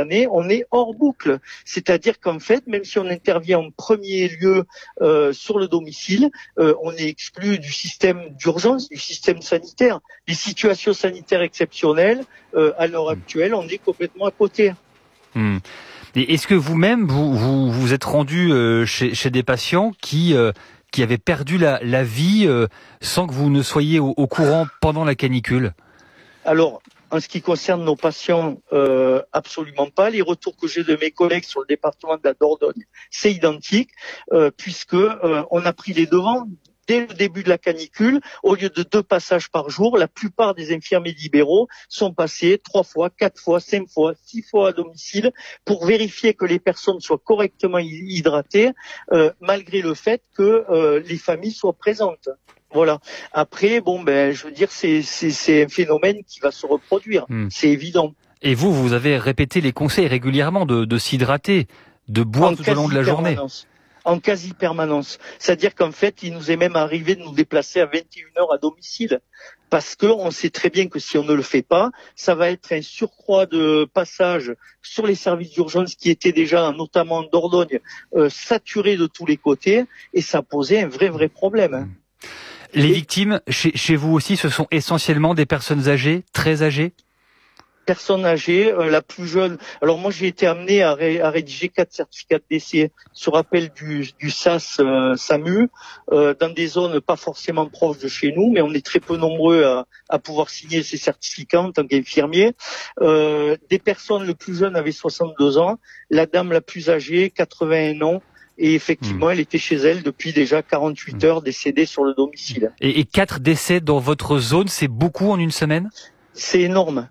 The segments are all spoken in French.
années, on est hors boucle. C'est-à-dire qu'en fait, même si on intervient en premier lieu sur le domicile, on est exclu du système d'urgence, du système sanitaire. Les situations sanitaires exceptionnelles, à l'heure actuelle, on est complètement à côté. Et est-ce que vous-même, vous êtes rendu chez des patients qui avaient perdu la vie sans que vous ne soyez au courant pendant la canicule ? Alors, en ce qui concerne nos patients, absolument pas. Les retours que j'ai de mes collègues sur le département de la Dordogne, c'est identique, puisque on a pris les devants. Dès le début de la canicule, au lieu de 2 passages par jour, la plupart des infirmiers libéraux sont passés 3 fois, 4 fois, 5 fois, 6 fois à domicile pour vérifier que les personnes soient correctement hydratées, malgré le fait que les familles soient présentes. Voilà. Après, je veux dire, c'est un phénomène qui va se reproduire. C'est évident. Et vous avez répété les conseils régulièrement de s'hydrater, de boire tout au long de la journée. En quasi-permanence. C'est-à-dire qu'en fait, il nous est même arrivé de nous déplacer à 21h à domicile. Parce que on sait très bien que si on ne le fait pas, ça va être un surcroît de passage sur les services d'urgence qui étaient déjà, notamment en Dordogne, saturés de tous les côtés. Et ça posait un vrai problème. Les victimes, chez vous aussi, ce sont essentiellement des personnes âgées, très âgées ? Personne âgée, la plus jeune. Alors moi, j'ai été amené à rédiger 4 certificats de décès sur appel du SAS SAMU, dans des zones pas forcément proches de chez nous, mais on est très peu nombreux à pouvoir signer ces certificats en tant qu'infirmier. Des personnes, le plus jeune avait 62 ans, la dame la plus âgée, 81 ans. Et effectivement, elle était chez elle depuis déjà 48 heures, décédée sur le domicile. Et 4 décès dans votre zone, c'est beaucoup en une semaine ? C'est énorme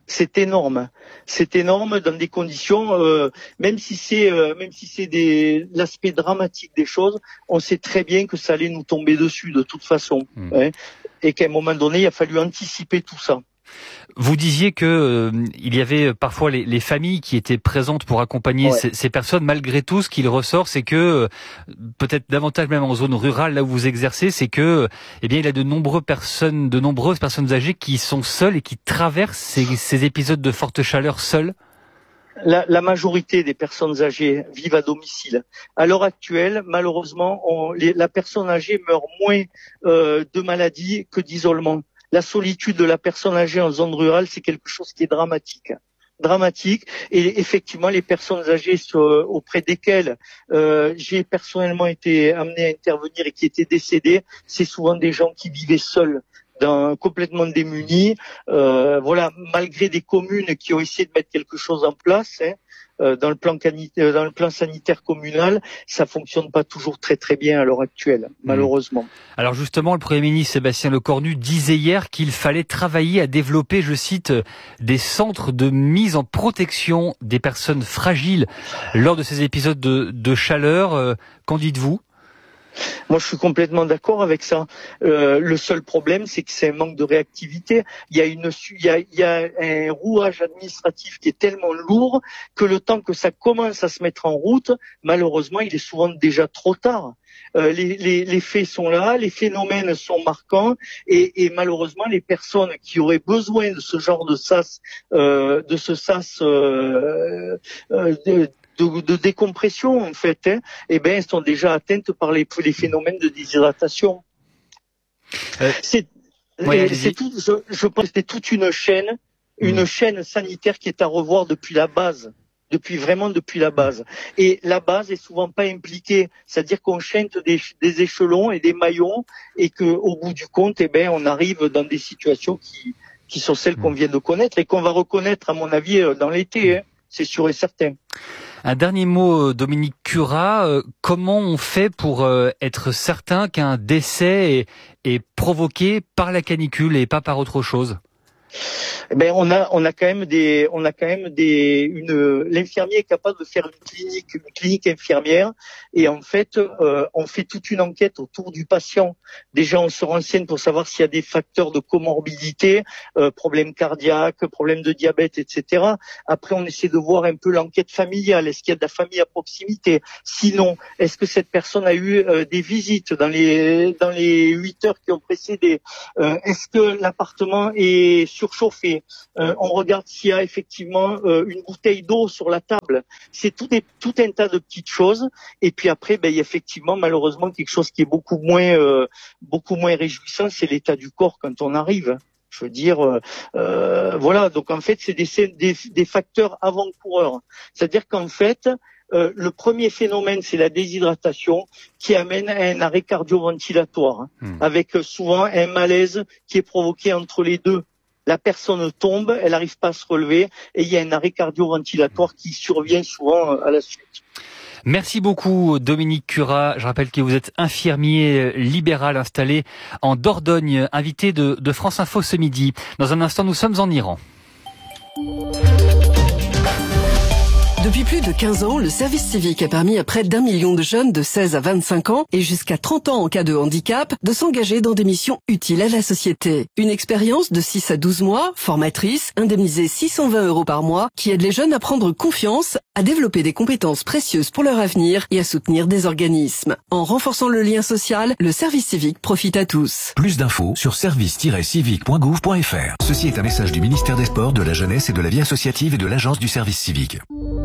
dans des conditions, même si c'est l'aspect dramatique des choses, on sait très bien que ça allait nous tomber dessus de toute façon, et qu'à un moment donné, il a fallu anticiper tout ça. Vous disiez que il y avait parfois les familles qui étaient présentes pour accompagner ces personnes. Malgré tout, ce qu'il ressort, c'est que peut-être davantage même en zone rurale, là où vous exercez, c'est que il y a de nombreuses personnes âgées qui sont seules et qui traversent ces épisodes de forte chaleur seules. La majorité des personnes âgées vivent à domicile. À l'heure actuelle, malheureusement, la personne âgée meurt moins de maladies que d'isolement. La solitude de la personne âgée en zone rurale, c'est quelque chose qui est dramatique. Et effectivement, les personnes âgées auprès desquelles j'ai personnellement été amené à intervenir et qui étaient décédées, c'est souvent des gens qui vivaient seuls, complètement démunis. Malgré des communes qui ont essayé de mettre quelque chose en place, dans le plan sanitaire communal, ça fonctionne pas toujours très bien à l'heure actuelle, malheureusement. Alors justement, le Premier ministre Sébastien Lecornu disait hier qu'il fallait travailler à développer, je cite, des centres de mise en protection des personnes fragiles lors de ces épisodes de chaleur. Qu'en dites-vous ? Moi, je suis complètement d'accord avec ça. Le seul problème, c'est que c'est un manque de réactivité. Il y a un rouage administratif qui est tellement lourd que le temps que ça commence à se mettre en route, malheureusement, il est souvent déjà trop tard. Les faits sont là, les phénomènes sont marquants et malheureusement, les personnes qui auraient besoin de ce genre de sas, de décompression en fait, elles sont déjà atteintes par les phénomènes de déshydratation. Je pense que c'est toute une chaîne sanitaire qui est à revoir depuis la base. Depuis la base. Et la base est souvent pas impliquée. C'est-à-dire qu'on chante des échelons et des maillons et qu'au bout du compte, on arrive dans des situations qui sont celles qu'on vient de connaître et qu'on va reconnaître, à mon avis, dans l'été, c'est sûr et certain. Un dernier mot, Dominique Curat. Comment on fait pour être certain qu'un décès est provoqué par la canicule et pas par autre chose ? On a quand même l'infirmier est capable de faire une clinique infirmière et en fait on fait toute une enquête autour du patient. Déjà on se renseigne pour savoir s'il y a des facteurs de comorbidité, problèmes cardiaques, problèmes de diabète, etc. Après on essaie de voir un peu l'enquête familiale. Est-ce qu'il y a de la famille à proximité? Sinon, est-ce que cette personne a eu des visites dans les 8 heures qui ont précédé? Est-ce que l'appartement est surchauffé. On regarde s'il y a effectivement une bouteille d'eau sur la table. C'est tout un tas de petites choses. Et puis après, il y a effectivement malheureusement quelque chose qui est beaucoup moins réjouissant, c'est l'état du corps quand on arrive. Je veux dire, voilà. Donc en fait, c'est des facteurs avant-coureurs. C'est-à-dire qu'en fait, le premier phénomène, c'est la déshydratation qui amène à un arrêt cardio-ventilatoire, avec souvent un malaise qui est provoqué entre les deux. La personne tombe, elle n'arrive pas à se relever et il y a un arrêt cardio-ventilatoire qui survient souvent à la suite. Merci beaucoup Dominique Curat. Je rappelle que vous êtes infirmier libéral installé en Dordogne, invité de France Info ce midi. Dans un instant, nous sommes en Iran. Depuis plus de 15 ans, le service civique a permis à près d'1 million de jeunes de 16 à 25 ans et jusqu'à 30 ans en cas de handicap de s'engager dans des missions utiles à la société. Une expérience de 6 à 12 mois, formatrice, indemnisée 620 € par mois, qui aide les jeunes à prendre confiance, à développer des compétences précieuses pour leur avenir et à soutenir des organismes. En renforçant le lien social, le service civique profite à tous. Plus d'infos sur service-civique.gouv.fr. Ceci est un message du ministère des Sports, de la Jeunesse et de la Vie associative et de l'Agence du service civique.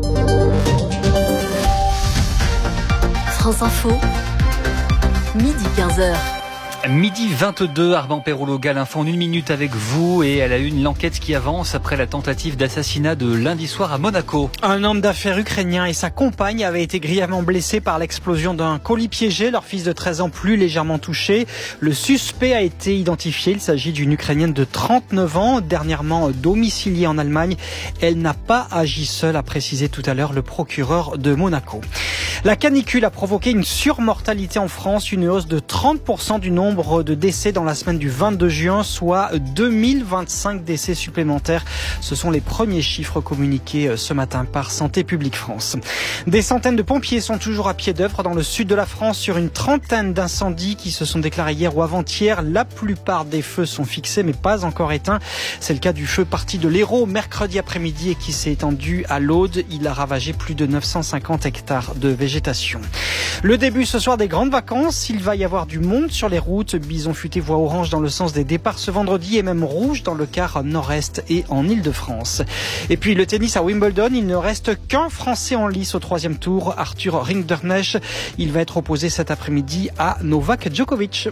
France Info, midi 15h. Midi 22, Armand Perrault-Logal, info en 1 minute avec vous et à la une, l'enquête qui avance après la tentative d'assassinat de lundi soir à Monaco. Un homme d'affaires ukrainien et sa compagne avaient été grièvement blessés par l'explosion d'un colis piégé. Leur fils de 13 ans plus légèrement touché. Le suspect a été identifié. Il s'agit d'une Ukrainienne de 39 ans, dernièrement domiciliée en Allemagne. Elle n'a pas agi seule, a précisé tout à l'heure le procureur de Monaco. La canicule a provoqué une surmortalité en France, une hausse de 30% du nombre de décès dans la semaine du 22 juin, soit 2025 décès supplémentaires. Ce sont les premiers chiffres communiqués ce matin par Santé publique France. Des centaines de pompiers sont toujours à pied d'œuvre dans le sud de la France sur une trentaine d'incendies qui se sont déclarés hier ou avant-hier. La plupart des feux sont fixés mais pas encore éteints. C'est le cas du feu parti de l'Hérault mercredi après-midi et qui s'est étendu à l'Aude. Il a ravagé plus de 950 hectares de végétation. Le début ce soir des grandes vacances. Il va y avoir du monde sur les routes. Bison futé voie orange dans le sens des départs ce vendredi et même rouge dans le quart nord-est et en Île-de-France. Et puis le tennis à Wimbledon, il ne reste qu'un Français en lice au 3e tour, Arthur Rinderknecht. Il va être opposé cet après-midi à Novak Djokovic.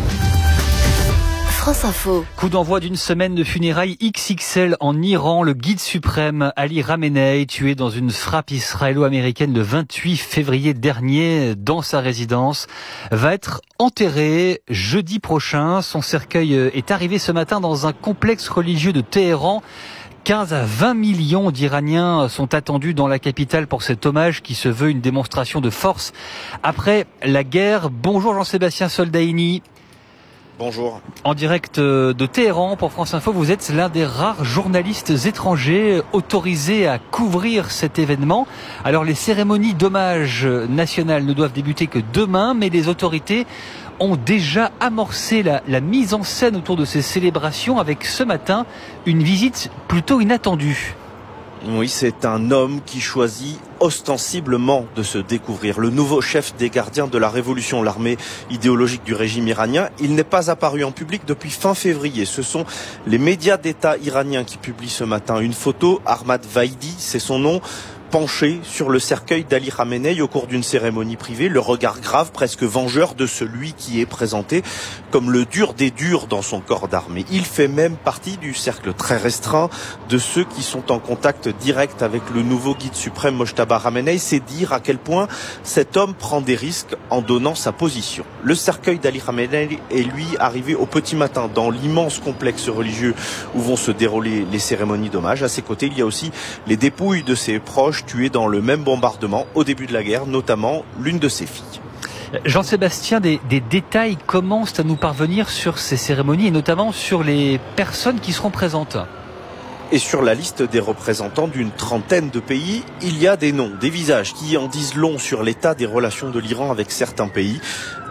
France Info. Coup d'envoi d'une semaine de funérailles XXL en Iran. Le guide suprême Ali Khamenei, tué dans une frappe israélo-américaine le 28 février dernier dans sa résidence, va être enterré jeudi prochain. Son cercueil est arrivé ce matin dans un complexe religieux de Téhéran. 15 à 20 millions d'Iraniens sont attendus dans la capitale pour cet hommage qui se veut une démonstration de force après la guerre. Bonjour Jean-Sébastien Soldaini. Bonjour. En direct de Téhéran pour France Info, vous êtes l'un des rares journalistes étrangers autorisés à couvrir cet événement. Alors les cérémonies d'hommage nationales ne doivent débuter que demain, mais les autorités ont déjà amorcé la mise en scène autour de ces célébrations avec ce matin une visite plutôt inattendue. Oui, c'est un homme qui choisit ostensiblement de se découvrir. Le nouveau chef des gardiens de la révolution, l'armée idéologique du régime iranien. Il n'est pas apparu en public depuis fin février. Ce sont les médias d'État iraniens qui publient ce matin une photo. Ahmad Vaidi, c'est son nom, penché sur le cercueil d'Ali Khamenei au cours d'une cérémonie privée, le regard grave, presque vengeur de celui qui est présenté comme le dur des durs dans son corps d'armée. Il fait même partie du cercle très restreint de ceux qui sont en contact direct avec le nouveau guide suprême Mojtaba Khamenei. C'est dire à quel point cet homme prend des risques en donnant sa position. Le cercueil d'Ali Khamenei est lui arrivé au petit matin dans l'immense complexe religieux où vont se dérouler les cérémonies d'hommage. À ses côtés, il y a aussi les dépouilles de ses proches tués dans le même bombardement au début de la guerre, notamment l'une de ses filles. Jean-Sébastien, des détails commencent à nous parvenir sur ces cérémonies et notamment sur les personnes qui seront présentes. Et sur la liste des représentants d'une trentaine de pays, il y a des noms, des visages qui en disent long sur l'état des relations de l'Iran avec certains pays.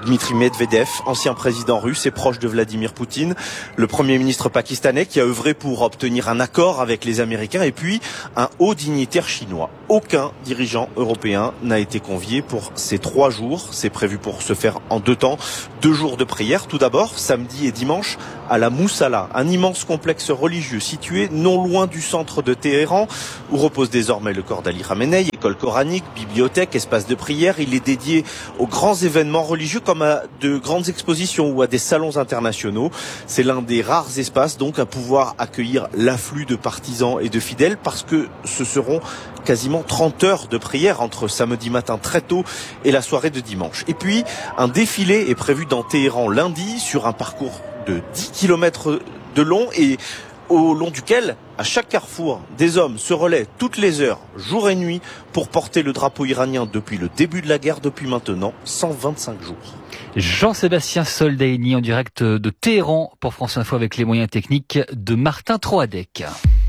Dmitri Medvedev, ancien président russe et proche de Vladimir Poutine, le premier ministre pakistanais qui a œuvré pour obtenir un accord avec les Américains, et puis un haut dignitaire chinois. Aucun dirigeant européen n'a été convié pour ces 3 jours. C'est prévu pour se faire en 2 temps. 2 jours de prière. Tout d'abord, samedi et dimanche, à la Moussala, un immense complexe religieux situé non loin du centre de Téhéran, où repose désormais le corps d'Ali Khamenei, école coranique, bibliothèque, espace de prière. Il est dédié aux grands événements religieux comme à de grandes expositions ou à des salons internationaux. C'est l'un des rares espaces donc à pouvoir accueillir l'afflux de partisans et de fidèles, parce que ce seront quasiment 30 heures de prière entre samedi matin très tôt et la soirée de dimanche. Et puis, un défilé est prévu dans Téhéran lundi sur un parcours de 10 km de long et au long duquel, à chaque carrefour, des hommes se relaient toutes les heures, jour et nuit, pour porter le drapeau iranien depuis le début de la guerre, depuis maintenant 125 jours. Jean-Sébastien Soldaini en direct de Téhéran pour France Info avec les moyens techniques de Martin Troadec.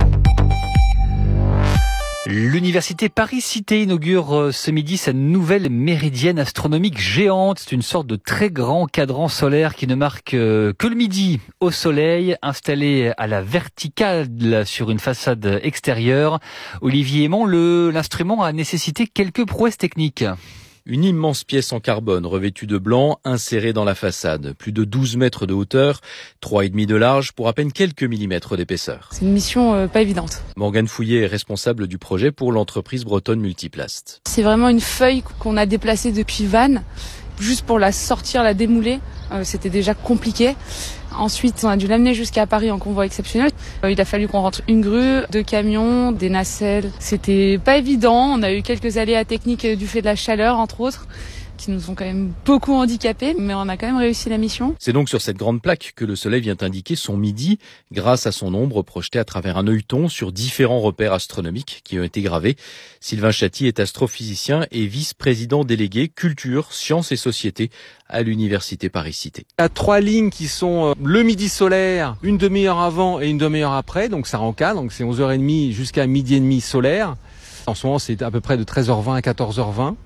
L'université Paris-Cité inaugure ce midi sa nouvelle méridienne astronomique géante. C'est une sorte de très grand cadran solaire qui ne marque que le midi au soleil, installé à la verticale sur une façade extérieure. Olivier Aymon, l'instrument a nécessité quelques prouesses techniques. Une immense pièce en carbone revêtue de blanc insérée dans la façade. Plus de 12 mètres de hauteur, 3,5 de large pour à peine quelques millimètres d'épaisseur. C'est une mission pas évidente. Morgane Fouillet est responsable du projet pour l'entreprise bretonne Multiplast. C'est vraiment une feuille qu'on a déplacée depuis Vannes. Juste pour la sortir, la démouler, c'était déjà compliqué. Ensuite, on a dû l'amener jusqu'à Paris en convoi exceptionnel. Il a fallu qu'on rentre une grue, 2 camions, des nacelles. C'était pas évident. On a eu quelques aléas techniques du fait de la chaleur, entre autres, qui nous ont quand même beaucoup handicapés, mais on a quand même réussi la mission. C'est donc sur cette grande plaque que le soleil vient indiquer son midi, grâce à son ombre projetée à travers un œilleton sur différents repères astronomiques qui ont été gravés. Sylvain Chatti est astrophysicien et vice-président délégué culture, sciences et société à l'université Paris-Cité. Il y a 3 lignes qui sont le midi solaire, une demi-heure avant et une demi-heure après, donc ça rencadre, donc c'est 11h30 jusqu'à midi et demi solaire. En ce moment, c'est à peu près de 13h20 à 14h20.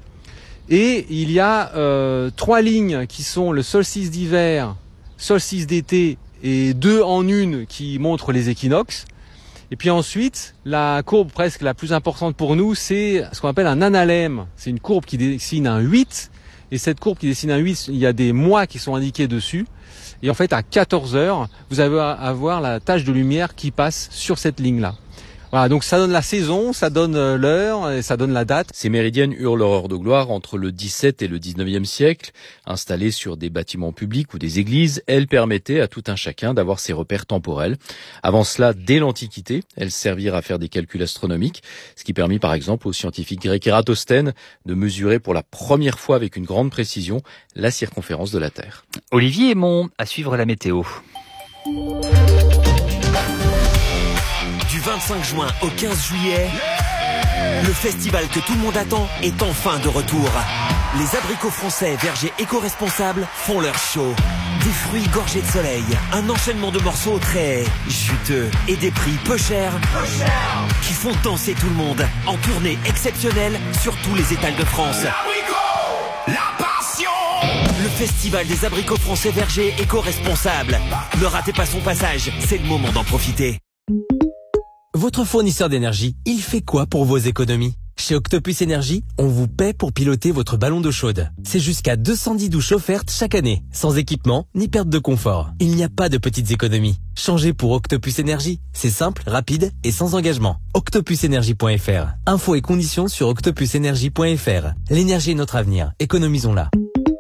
Et il y a 3 lignes qui sont le solstice d'hiver, solstice d'été et 2 en une qui montrent les équinoxes. Et puis ensuite, la courbe presque la plus importante pour nous, c'est ce qu'on appelle un analème. C'est une courbe qui dessine un 8. Et cette courbe qui dessine un 8, il y a des mois qui sont indiqués dessus. Et en fait, à 14 heures, vous allez avoir la tache de lumière qui passe sur cette ligne-là. Voilà, donc ça donne la saison, ça donne l'heure et ça donne la date. Ces méridiennes eurent leur heure de gloire entre le XVIIe et le XIXe siècle. Installées sur des bâtiments publics ou des églises, elles permettaient à tout un chacun d'avoir ses repères temporels. Avant cela, dès l'Antiquité, elles servirent à faire des calculs astronomiques, ce qui permit par exemple au scientifique grec Ératosthène de mesurer pour la première fois avec une grande précision la circonférence de la Terre. Olivier Aymon, à suivre la météo. Du 25 juin au 15 juillet, le festival que tout le monde attend est enfin de retour. Les abricots français vergers éco-responsables font leur show. Des fruits gorgés de soleil, un enchaînement de morceaux très juteux et des prix peu chers qui font danser tout le monde en tournée exceptionnelle sur tous les étals de France. La passion! Le festival des abricots français vergers éco-responsables. Ne ratez pas son passage, c'est le moment d'en profiter. Votre fournisseur d'énergie, il fait quoi pour vos économies ? Chez Octopus Énergie, on vous paie pour piloter votre ballon d'eau chaude. C'est jusqu'à 210 douches offertes chaque année, sans équipement ni perte de confort. Il n'y a pas de petites économies. Changez pour Octopus Énergie. C'est simple, rapide et sans engagement. Octopusenergie.fr. Infos et conditions sur octopusenergie.fr. L'énergie est notre avenir. Économisons-la.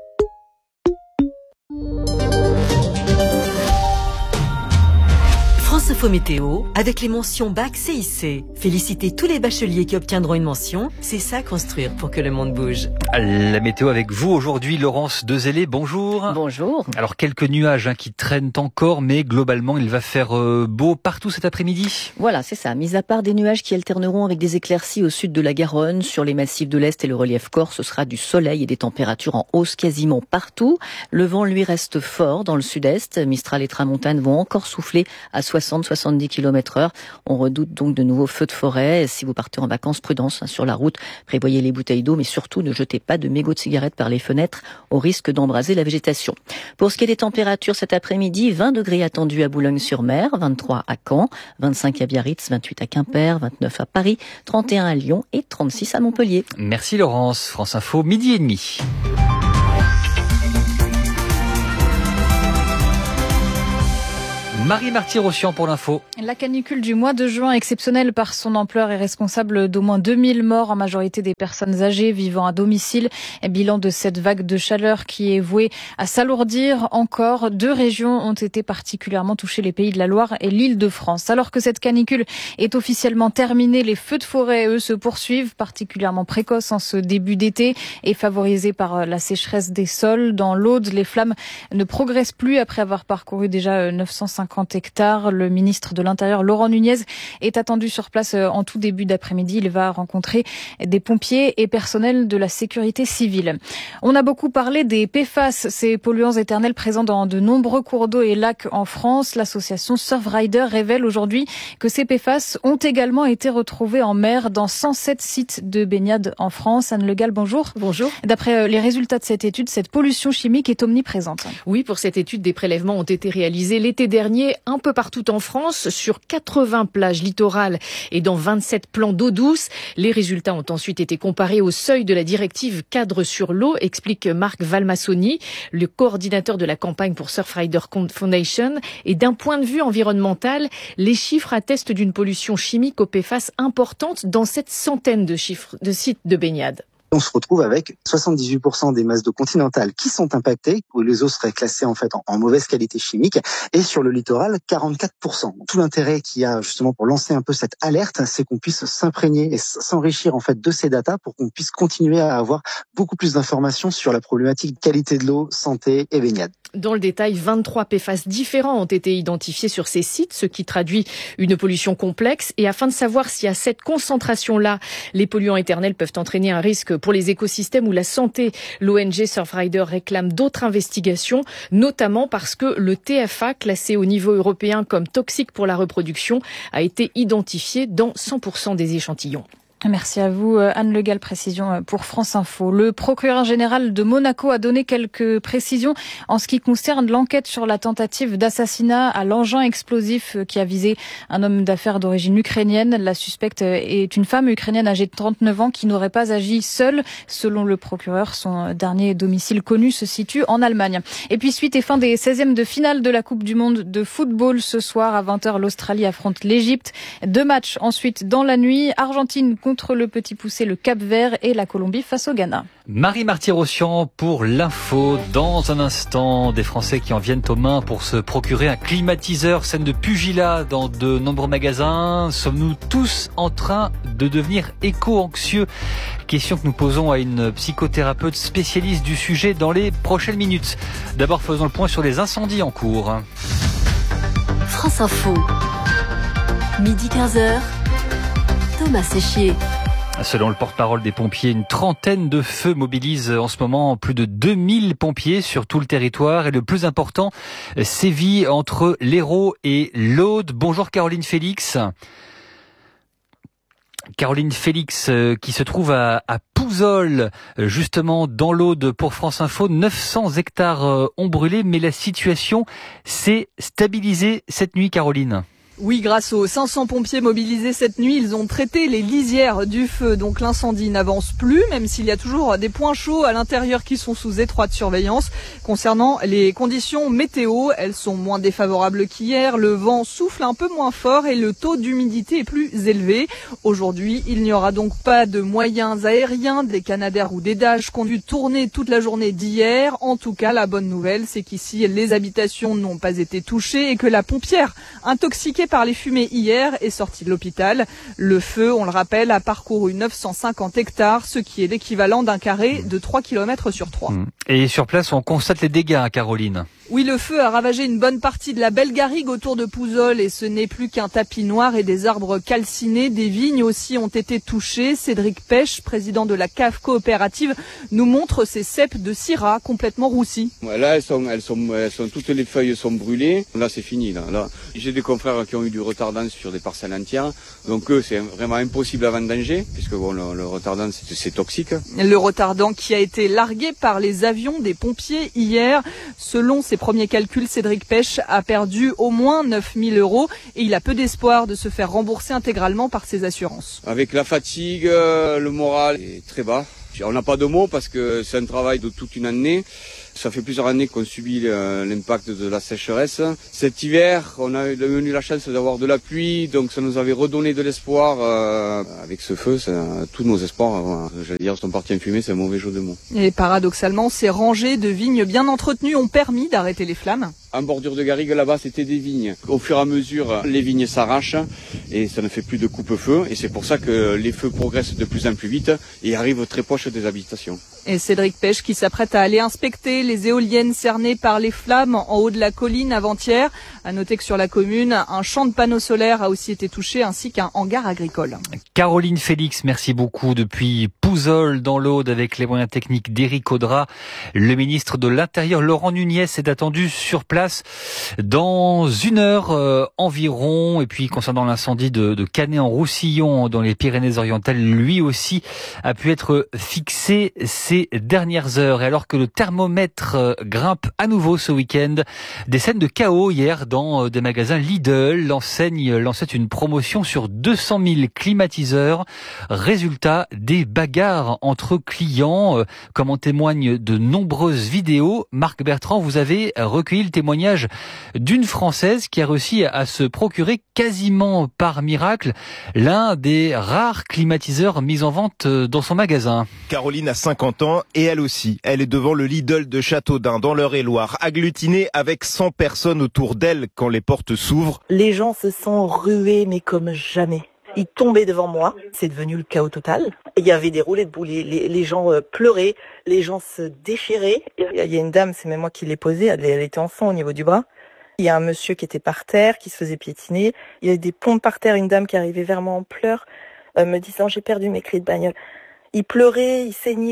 France Info Météo, avec les mentions BAC CIC. Félicitez tous les bacheliers qui obtiendront une mention. C'est ça construire pour que le monde bouge. La météo avec vous aujourd'hui, Laurence Dezellé, bonjour. Bonjour. Alors quelques nuages qui traînent encore, mais globalement il va faire beau partout cet après-midi. Voilà, c'est ça. Mis à part des nuages qui alterneront avec des éclaircies au sud de la Garonne, sur les massifs de l'Est et le relief corse, ce sera du soleil et des températures en hausse quasiment partout. Le vent lui reste fort dans le sud-est. Mistral et tramontane vont encore souffler à 60 70 km/h. On redoute donc de nouveaux feux de forêt. Si vous partez en vacances, prudence sur la route. Prévoyez les bouteilles d'eau, mais surtout ne jetez pas de mégots de cigarettes par les fenêtres au risque d'embraser la végétation. Pour ce qui est des températures cet après-midi, 20 degrés attendus à Boulogne-sur-Mer, 23 à Caen, 25 à Biarritz, 28 à Quimper, 29 à Paris, 31 à Lyon et 36 à Montpellier. Merci Laurence. France Info, 12h30. Marie Marty-Rossian pour l'info. La canicule du mois de juin, exceptionnelle par son ampleur, est responsable d'au moins 2000 morts, en majorité des personnes âgées vivant à domicile. Bilan de cette vague de chaleur qui est vouée à s'alourdir encore. 2 régions ont été particulièrement touchées, les Pays de la Loire et l'Île-de-France. Alors que cette canicule est officiellement terminée, les feux de forêt, eux, se poursuivent, particulièrement précoces en ce début d'été et favorisés par la sécheresse des sols. Dans l'Aude, les flammes ne progressent plus après avoir parcouru déjà 950 hectares. Le ministre de l'Intérieur, Laurent Nunez, est attendu sur place en tout début d'après-midi. Il va rencontrer des pompiers et personnels de la sécurité civile. On a beaucoup parlé des PFAS, ces polluants éternels présents dans de nombreux cours d'eau et lacs en France. L'association Surfrider révèle aujourd'hui que ces PFAS ont également été retrouvés en mer dans 107 sites de baignade en France. Anne Le Gall, bonjour. Bonjour. D'après les résultats de cette étude, cette pollution chimique est omniprésente. Oui, pour cette étude, des prélèvements ont été réalisés l'été dernier un peu partout en France, sur 80 plages littorales et dans 27 plans d'eau douce. Les résultats ont ensuite été comparés au seuil de la directive cadre sur l'eau, explique Marc Valmassoni, le coordinateur de la campagne pour Surfrider Foundation. Et d'un point de vue environnemental, les chiffres attestent d'une pollution chimique au PFAS importante dans cette centaine de sites de baignade. On se retrouve avec 78% des masses d'eau continentales qui sont impactées, où les eaux seraient classées en fait en mauvaise qualité chimique, et sur le littoral, 44%. Tout l'intérêt qu'il y a justement pour lancer un peu cette alerte, c'est qu'on puisse s'imprégner et s'enrichir en fait de ces datas pour qu'on puisse continuer à avoir beaucoup plus d'informations sur la problématique de qualité de l'eau, santé et baignade. Dans le détail, 23 PFAS différents ont été identifiés sur ces sites, ce qui traduit une pollution complexe. Et afin de savoir si à cette concentration-là, les polluants éternels peuvent entraîner un risque pour les écosystèmes ou la santé, l'ONG Surfrider réclame d'autres investigations, notamment parce que le TFA, classé au niveau européen comme toxique pour la reproduction, a été identifié dans 100% des échantillons. Merci à vous, Anne Le Gall. Précision pour France Info. Le procureur général de Monaco a donné quelques précisions en ce qui concerne l'enquête sur la tentative d'assassinat à l'engin explosif qui a visé un homme d'affaires d'origine ukrainienne. La suspecte est une femme ukrainienne âgée de 39 ans qui n'aurait pas agi seule. Selon le procureur, son dernier domicile connu se situe en Allemagne. Et puis suite et fin des 16e de finale de la Coupe du Monde de football. Ce soir, à 20h, l'Australie affronte l'Égypte. 2 matchs ensuite dans la nuit. Argentine contre le petit poussé, le Cap-Vert, et la Colombie face au Ghana. Marie Marty-Rossian pour l'info. Dans un instant, des Français qui en viennent aux mains pour se procurer un climatiseur. Scène de pugilat dans de nombreux magasins. Sommes-nous tous en train de devenir éco-anxieux? Question que nous posons à une psychothérapeute spécialiste du sujet dans les prochaines minutes. D'abord, faisons le point sur les incendies en cours. France Info. Midi 15h. Thomas Séchier. Selon le porte-parole des pompiers, une trentaine de feux mobilisent en ce moment plus de 2000 pompiers sur tout le territoire. Et le plus important sévit entre l'Hérault et l'Aude. Bonjour Caroline Félix. Caroline Félix qui se trouve à Pouzol, justement dans l'Aude pour France Info. 900 hectares ont brûlé, mais la situation s'est stabilisée cette nuit, Caroline. Oui, grâce aux 500 pompiers mobilisés cette nuit, ils ont traité les lisières du feu. Donc l'incendie n'avance plus, même s'il y a toujours des points chauds à l'intérieur qui sont sous étroite surveillance. Concernant les conditions météo, elles sont moins défavorables qu'hier. Le vent souffle un peu moins fort et le taux d'humidité est plus élevé. Aujourd'hui, il n'y aura donc pas de moyens aériens, des Canadair ou des Dash qui ont dû tourner toute la journée d'hier. En tout cas, la bonne nouvelle, c'est qu'ici, les habitations n'ont pas été touchées et que la pompière intoxiquée par les fumées hier est sortie de l'hôpital. Le feu, on le rappelle, a parcouru 950 hectares, ce qui est l'équivalent d'un carré de 3 km sur 3. Et sur place, on constate les dégâts, Caroline. Oui, le feu a ravagé une bonne partie de la belle garrigue autour de Pouzol et ce n'est plus qu'un tapis noir et des arbres calcinés. Des vignes aussi ont été touchées. Cédric Pêche, président de la CAF coopérative, nous montre ces ceps de Syrah complètement roussis. Là, elles sont toutes les feuilles sont brûlées. Là, c'est fini. Là. J'ai des confrères qui ont eu du retardant sur des parcelles entières. Donc eux, c'est vraiment impossible à vendanger puisque bon, le retardant, c'est toxique. Le retardant qui a été largué par les avions des pompiers hier. Selon ses premiers calculs, Cédric Pêche a perdu au moins 9 000 € et il a peu d'espoir de se faire rembourser intégralement par ses assurances. Avec la fatigue, le moral est très bas. On n'a pas de mots parce que c'est un travail de toute une année. Ça fait plusieurs années qu'on subit l'impact de la sécheresse. Cet hiver, on a eu la chance d'avoir de la pluie, donc ça nous avait redonné de l'espoir. Avec ce feu, tous nos espoirs, j'allais dire, sont partis en fumée, c'est un mauvais jeu de mots. Et paradoxalement, ces rangées de vignes bien entretenues ont permis d'arrêter les flammes. En bordure de garrigue, là-bas, c'était des vignes. Au fur et à mesure, les vignes s'arrachent et ça ne fait plus de coupe-feu. Et c'est pour ça que les feux progressent de plus en plus vite et arrivent très proches des habitations. Et Cédric Pêche qui s'apprête à aller inspecter les éoliennes cernées par les flammes en haut de la colline avant-hier. À noter que sur la commune, un champ de panneaux solaires a aussi été touché ainsi qu'un hangar agricole. Caroline Félix, merci beaucoup. Depuis Pouzol dans l'Aude avec les moyens techniques d'Éric Audrat. Le ministre de l'Intérieur, Laurent Nunez, est attendu sur place dans 1 heure environ. Et puis concernant l'incendie de Canet-en-Roussillon dans les Pyrénées-Orientales, lui aussi a pu être fixé ces dernières heures. Et alors que le thermomètre grimpe à nouveau ce week-end, des scènes de chaos hier dans des magasins Lidl. L'enseigne lançait une promotion sur 200 000 climatiseurs. Résultat, des bagarres entre clients, comme en témoignent de nombreuses vidéos. Marc Bertrand, vous avez recueilli le témoignage d'une Française qui a réussi à se procurer quasiment par miracle l'un des rares climatiseurs mis en vente dans son magasin. Caroline a 50 ans et elle aussi. Elle est devant le Lidl de Châteaudun dans l'Eure-et-Loire, agglutinée avec 100 personnes autour d'elle quand les portes s'ouvrent. Les gens se sont rués mais comme jamais. Ils tombaient devant moi, c'est devenu le chaos total. Il y avait des roulets de boules, les gens pleuraient, les gens se déchiraient. Il y a une dame, c'est même moi qui l'ai posée, elle était en sang au niveau du bras. Il y a un monsieur qui était par terre, qui se faisait piétiner. Il y a des pompes par terre, une dame qui arrivait vers moi en pleurs, me disant j'ai perdu mes clés de bagnole. Il pleurait, il saignait,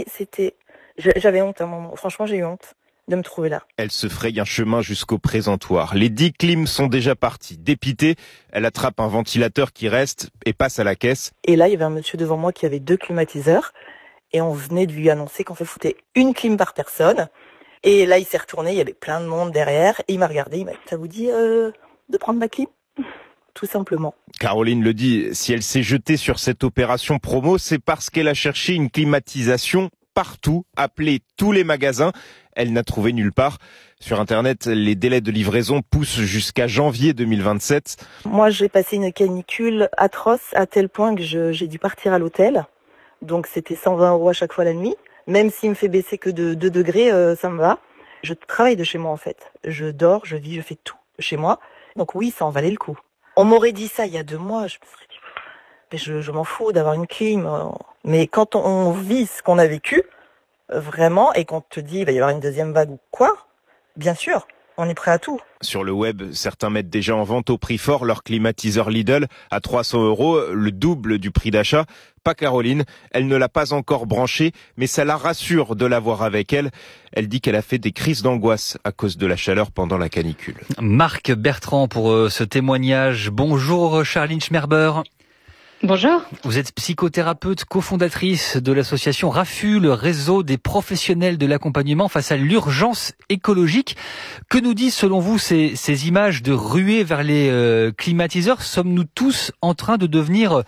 j'avais honte à un moment, franchement j'ai eu honte de me trouver là. Elle se fraye un chemin jusqu'au présentoir. Les 10 clims sont déjà partis. Dépitée, elle attrape un ventilateur qui reste et passe à la caisse. Et là, il y avait un monsieur devant moi qui avait 2 climatiseurs et on venait de lui annoncer qu'on se foutait une clim par personne. Et là, il s'est retourné, il y avait plein de monde derrière et il m'a regardé, il m'a dit « Ça vous dit de prendre ma clim ?» Tout simplement. Caroline le dit, si elle s'est jetée sur cette opération promo, c'est parce qu'elle a cherché une climatisation partout, appelé tous les magasins. Elle n'a trouvé nulle part. Sur Internet, les délais de livraison poussent jusqu'à janvier 2027. Moi, j'ai passé une canicule atroce à tel point que j'ai dû partir à l'hôtel. Donc, c'était 120 € à chaque fois la nuit. Même s'il me fait baisser que de 2 degrés, ça me va. Je travaille de chez moi, en fait. Je dors, je vis, je fais tout chez moi. Donc oui, ça en valait le coup. On m'aurait dit ça il y a 2 mois, je me serais dit, mais je m'en fous d'avoir une clim. Mais quand on vit ce qu'on a vécu, vraiment, et qu'on te dit il va y avoir une deuxième vague ou quoi, bien sûr, on est prêt à tout. Sur le web, certains mettent déjà en vente au prix fort leur climatiseur Lidl à 300 €, le double du prix d'achat. Pas Caroline, elle ne l'a pas encore branché, mais ça la rassure de l'avoir avec elle. Elle dit qu'elle a fait des crises d'angoisse à cause de la chaleur pendant la canicule. Marc Bertrand pour ce témoignage. Bonjour Charline Schmerber. Bonjour. Vous êtes psychothérapeute, cofondatrice de l'association RAFU, le réseau des professionnels de l'accompagnement face à l'urgence écologique. Que nous disent selon vous ces images de ruée vers les climatiseurs? Sommes-nous tous en train de devenir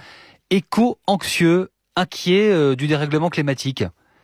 éco-anxieux, inquiets du dérèglement climatique?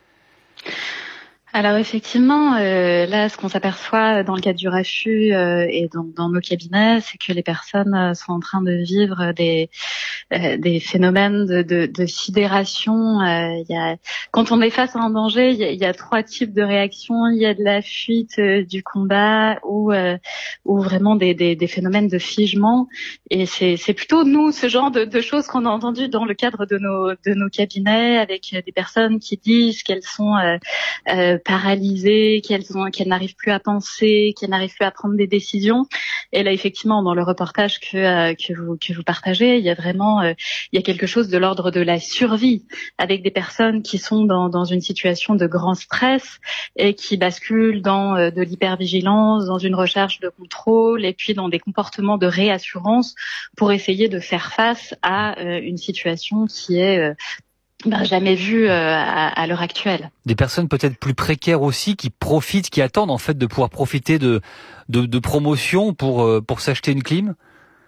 Alors effectivement, là, ce qu'on s'aperçoit dans le cadre du RAFU et dans nos cabinets, c'est que les personnes sont en train de vivre des phénomènes de sidération. Quand on est face à un danger, il y a 3 types de réactions. Il y a de la fuite, du combat ou vraiment des phénomènes de figement. Et c'est plutôt nous ce genre de choses qu'on a entendu dans le cadre de nos cabinets avec des personnes qui disent qu'elles sont paralysées, qu'elles n'arrivent plus à penser, qu'elles n'arrivent plus à prendre des décisions. Et là, effectivement, dans le reportage que vous partagez, il y a quelque chose de l'ordre de la survie, avec des personnes qui sont dans une situation de grand stress et qui basculent dans de l'hypervigilance, dans une recherche de contrôle et puis dans des comportements de réassurance pour essayer de faire face à une situation qui est jamais vue à l'heure actuelle. Des personnes peut-être plus précaires aussi qui profitent, qui attendent en fait de pouvoir profiter de promotions pour s'acheter une clim.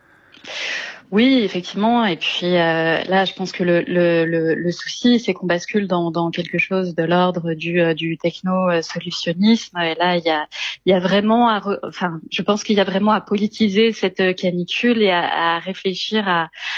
Oui, effectivement. Et puis là, je pense que le souci, c'est qu'on bascule dans quelque chose de l'ordre du techno-solutionnisme. Et là, il y a vraiment je pense qu'il y a vraiment à politiser cette canicule et à réfléchir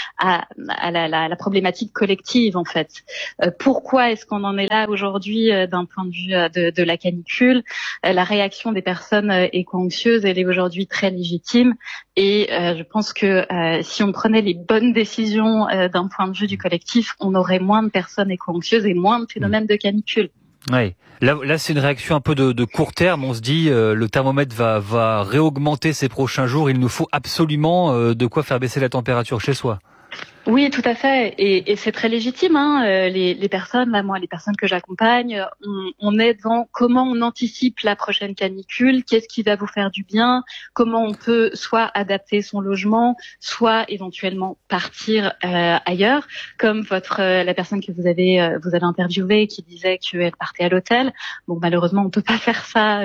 à la problématique collective, en fait. Pourquoi est-ce qu'on en est là aujourd'hui d'un point de vue de la canicule? La réaction des personnes éco-anxieuses, elle est aujourd'hui très légitime. Et je pense que si on prenait les bonnes décisions d'un point de vue du collectif, on aurait moins de personnes éco-anxieuses et moins de phénomènes de canicule. Oui. Là, c'est une réaction un peu de court terme. On se dit, le thermomètre va réaugmenter ces prochains jours. Il nous faut absolument de quoi faire baisser la température chez soi. Oui, tout à fait, et c'est très légitime. Les personnes, les personnes que j'accompagne, on est devant comment on anticipe la prochaine canicule, qu'est-ce qui va vous faire du bien, comment on peut soit adapter son logement, soit éventuellement partir ailleurs, comme la personne que vous avez interviewée qui disait qu'elle partait à l'hôtel. Bon, malheureusement, on peut pas faire ça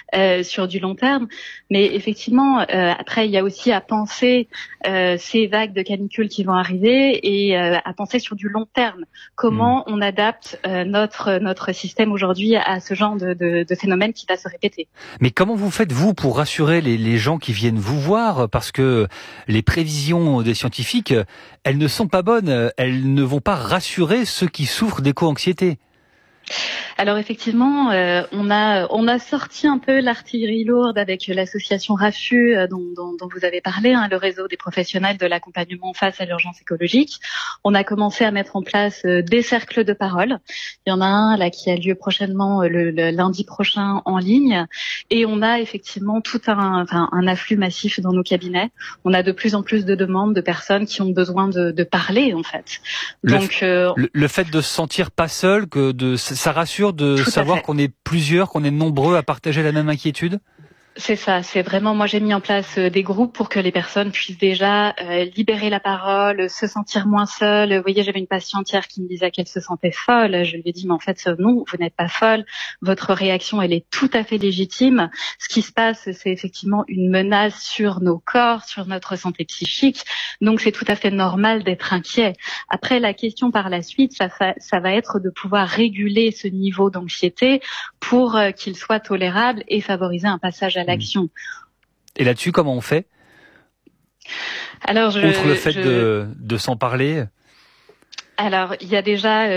sur du long terme, mais effectivement, après, il y a aussi à penser ces vagues de canicule qui vont arriver et à penser sur du long terme. Comment on adapte notre système aujourd'hui à ce genre de phénomène qui va se répéter. Mais comment vous faites, vous, pour rassurer les gens qui viennent vous voir? Parce que les prévisions des scientifiques, elles ne sont pas bonnes. Elles ne vont pas rassurer ceux qui souffrent d'éco-anxiété. Alors effectivement, on a sorti un peu l'artillerie lourde avec l'association RAFU dont vous avez parlé, le réseau des professionnels de l'accompagnement face à l'urgence écologique. On a commencé à mettre en place des cercles de parole. Il y en a un là qui a lieu prochainement le lundi prochain en ligne, et on a effectivement tout un afflux massif dans nos cabinets. On a de plus en plus de demandes de personnes qui ont besoin de parler en fait. Donc le fait de se sentir pas seul, ça rassure de savoir qu'on est plusieurs, qu'on est nombreux à partager la même inquiétude? C'est ça, c'est vraiment, moi j'ai mis en place des groupes pour que les personnes puissent déjà libérer la parole, se sentir moins seules. Vous voyez, j'avais une patiente hier qui me disait qu'elle se sentait folle. Je lui ai dit, mais en fait, non, vous n'êtes pas folle. Votre réaction, elle est tout à fait légitime. Ce qui se passe, c'est effectivement une menace sur nos corps, sur notre santé psychique. Donc c'est tout à fait normal d'être inquiet. Après, la question par la suite, ça va être de pouvoir réguler ce niveau d'anxiété pour qu'il soit tolérable et favoriser un passage à l'action. Et là-dessus, comment on fait? Alors, outre le fait de s'en parler. Alors, il y a déjà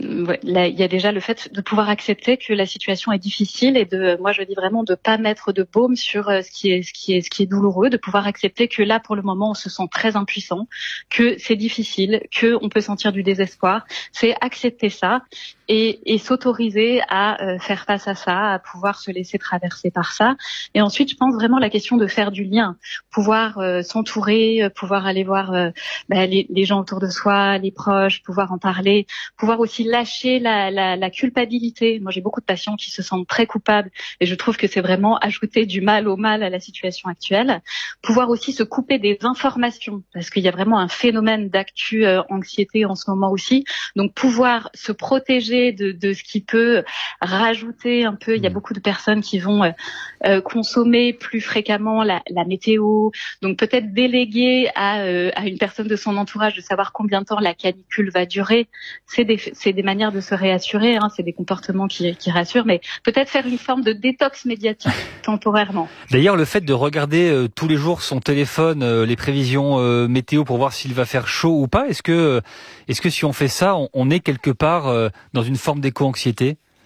le fait de pouvoir accepter que la situation est difficile et moi je dis vraiment de pas mettre de baume sur ce qui est douloureux, de pouvoir accepter que là pour le moment on se sent très impuissant, que c'est difficile, que on peut sentir du désespoir. C'est accepter ça et s'autoriser à faire face à ça, à pouvoir se laisser traverser par ça. Et ensuite, je pense vraiment la question de faire du lien, pouvoir s'entourer, pouvoir aller voir les gens autour de soi, les proches, pouvoir en parler, pouvoir aussi lâcher la culpabilité. Moi, j'ai beaucoup de patients qui se sentent très coupables et je trouve que c'est vraiment ajouter du mal au mal à la situation actuelle. Pouvoir aussi se couper des informations parce qu'il y a vraiment un phénomène d'actu-anxiété en ce moment aussi. Donc, pouvoir se protéger de ce qui peut rajouter un peu. Il y a beaucoup de personnes qui vont consommer plus fréquemment la météo. Donc, peut-être déléguer à une personne de son entourage de savoir combien de temps la canicule va durer. C'est des manières de se réassurer, c'est des comportements qui rassurent, mais peut-être faire une forme de détox médiatique temporairement. D'ailleurs, le fait de regarder tous les jours son téléphone, les prévisions météo pour voir s'il va faire chaud ou pas, est-ce que si on fait ça, on est quelque part dans une forme d'éco-anxiété?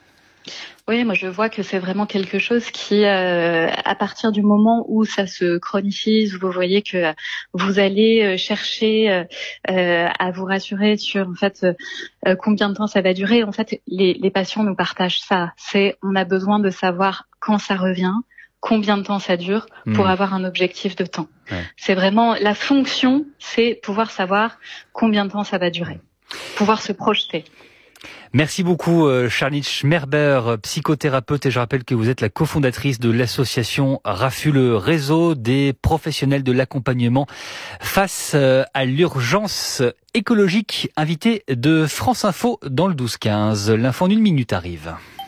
Oui, moi je vois que c'est vraiment quelque chose qui, à partir du moment où ça se chronifie, où vous voyez que vous allez chercher à vous rassurer sur en fait combien de temps ça va durer. En fait, les patients nous partagent ça. On a besoin de savoir quand ça revient, combien de temps ça dure pour avoir un objectif de temps. Ouais. C'est vraiment la fonction, c'est pouvoir savoir combien de temps ça va durer, pouvoir se projeter. Merci beaucoup Charline Schmerber, psychothérapeute, et je rappelle que vous êtes la cofondatrice de l'association RAFU, le réseau des professionnels de l'accompagnement face à l'urgence écologique. Invité de France Info dans le 12-15. L'info en 1 minute arrive.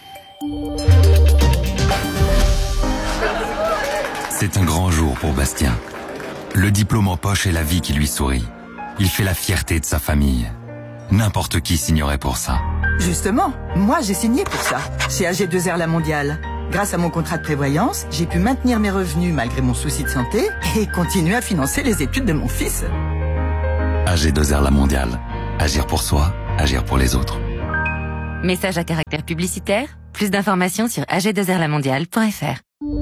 C'est un grand jour pour Bastien. Le diplôme en poche et la vie qui lui sourit. Il fait la fierté de sa famille. N'importe qui signerait pour ça. Justement, moi j'ai signé pour ça, chez AG2R La Mondiale. Grâce à mon contrat de prévoyance, j'ai pu maintenir mes revenus malgré mon souci de santé et continuer à financer les études de mon fils. AG2R La Mondiale. Agir pour soi, agir pour les autres. Message à caractère publicitaire. Plus d'informations sur ag2rlamondiale.fr.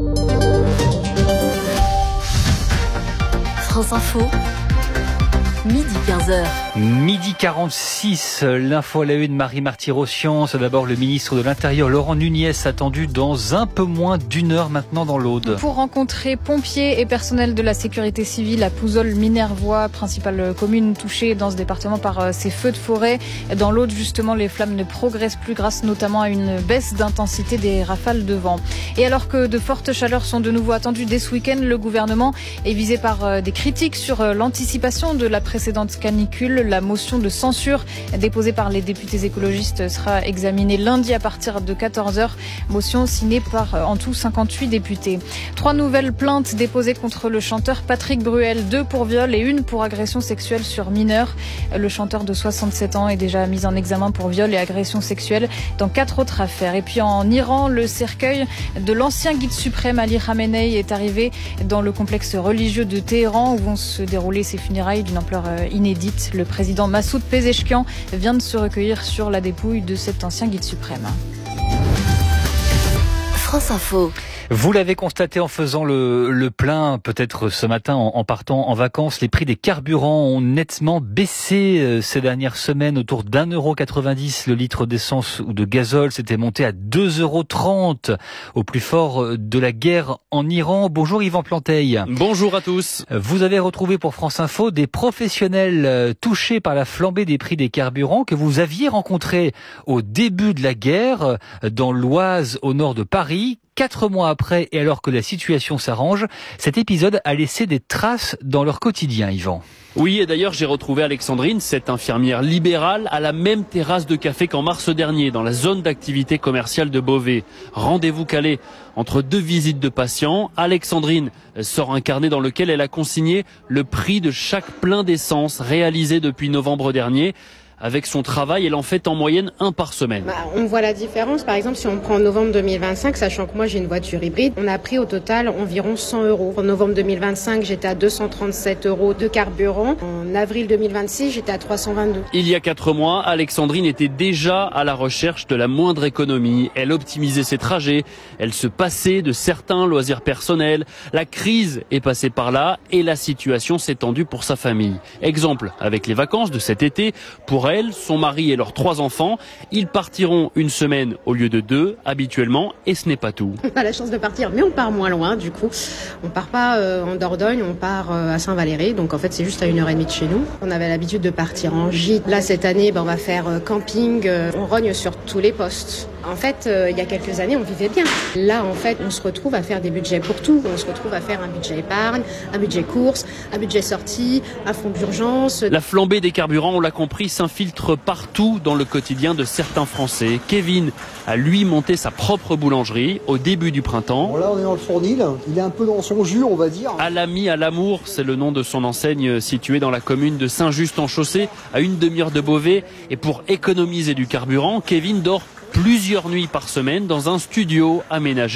France Info. Midi 15h. Midi 46, l'info à la une, Marie Marty-Rossian. C'est d'abord le ministre de l'Intérieur, Laurent Nunez, attendu dans un peu moins d'1 heure maintenant dans l'Aude. Pour rencontrer pompiers et personnel de la sécurité civile à Pouzol-Minervois, principale commune touchée dans ce département par ces feux de forêt. Dans l'Aude, justement, les flammes ne progressent plus grâce notamment à une baisse d'intensité des rafales de vent. Et alors que de fortes chaleurs sont de nouveau attendues dès ce week-end, le gouvernement est visé par des critiques sur l'anticipation de la précédente canicule. La motion de censure déposée par les députés écologistes sera examinée lundi à partir de 14h. Motion signée par en tout 58 députés. 3 nouvelles plaintes déposées contre le chanteur Patrick Bruel, 2 pour viol et 1 pour agression sexuelle sur mineur. Le chanteur de 67 ans est déjà mis en examen pour viol et agression sexuelle dans 4 autres affaires. Et puis en Iran, le cercueil de l'ancien guide suprême Ali Khamenei est arrivé dans le complexe religieux de Téhéran où vont se dérouler ses funérailles d'une ampleur inédite. Le président Massoud Pezeshkian vient de se recueillir sur la dépouille de cet ancien guide suprême. France Info. Vous l'avez constaté en faisant le plein, peut-être ce matin en partant en vacances, les prix des carburants ont nettement baissé ces dernières semaines, autour d'1,90 € le litre d'essence ou de gazole. C'était monté à 2,30 € au plus fort de la guerre en Iran. Bonjour Yvan Planteil. Bonjour à tous. Vous avez retrouvé pour France Info des professionnels touchés par la flambée des prix des carburants que vous aviez rencontrés au début de la guerre dans l'Oise au nord de Paris. 4 mois après, et alors que la situation s'arrange, cet épisode a laissé des traces dans leur quotidien, Yvan. Oui, et d'ailleurs, j'ai retrouvé Alexandrine, cette infirmière libérale, à la même terrasse de café qu'en mars dernier, dans la zone d'activité commerciale de Beauvais. Rendez-vous calé entre 2 visites de patients. Alexandrine sort un carnet dans lequel elle a consigné le prix de chaque plein d'essence réalisé depuis novembre dernier. Avec son travail, elle en fait en moyenne 1 par semaine. On voit la différence. Par exemple, si on prend novembre 2025, sachant que moi j'ai une voiture hybride, on a pris au total environ 100 €. En novembre 2025, j'étais à 237 € de carburant. En avril 2026, j'étais à 322. Il y a 4 mois, Alexandrine était déjà à la recherche de la moindre économie. Elle optimisait ses trajets, elle se passait de certains loisirs personnels. La crise est passée par là et la situation s'est tendue pour sa famille. Exemple, avec les vacances de cet été, pour elle, son mari et leurs 3 enfants, ils partiront 1 semaine au lieu de 2 habituellement, et ce n'est pas tout. On a la chance de partir, mais on part moins loin du coup. On part pas en Dordogne, on part à Saint-Valery, donc en fait c'est juste à 1h30 de chez nous. On avait l'habitude de partir en gîte. Là cette année, on va faire camping, on rogne sur tous les postes. En fait, il y a quelques années, on vivait bien. Là, en fait, on se retrouve à faire des budgets pour tout. On se retrouve à faire un budget épargne, un budget course, un budget sortie, un fonds d'urgence. La flambée des carburants, on l'a compris, s'infiltre partout dans le quotidien de certains Français. Kevin a lui monté sa propre boulangerie au début du printemps. Bon, là, on est dans le fournil. Il est un peu dans son jus, on va dire. À l'ami, à l'amour, c'est le nom de son enseigne située dans la commune de Saint-Just-en-Chaussée, à 1 demi-heure de Beauvais. Et pour économiser du carburant, Kevin dort plusieurs nuits par semaine dans un studio aménagé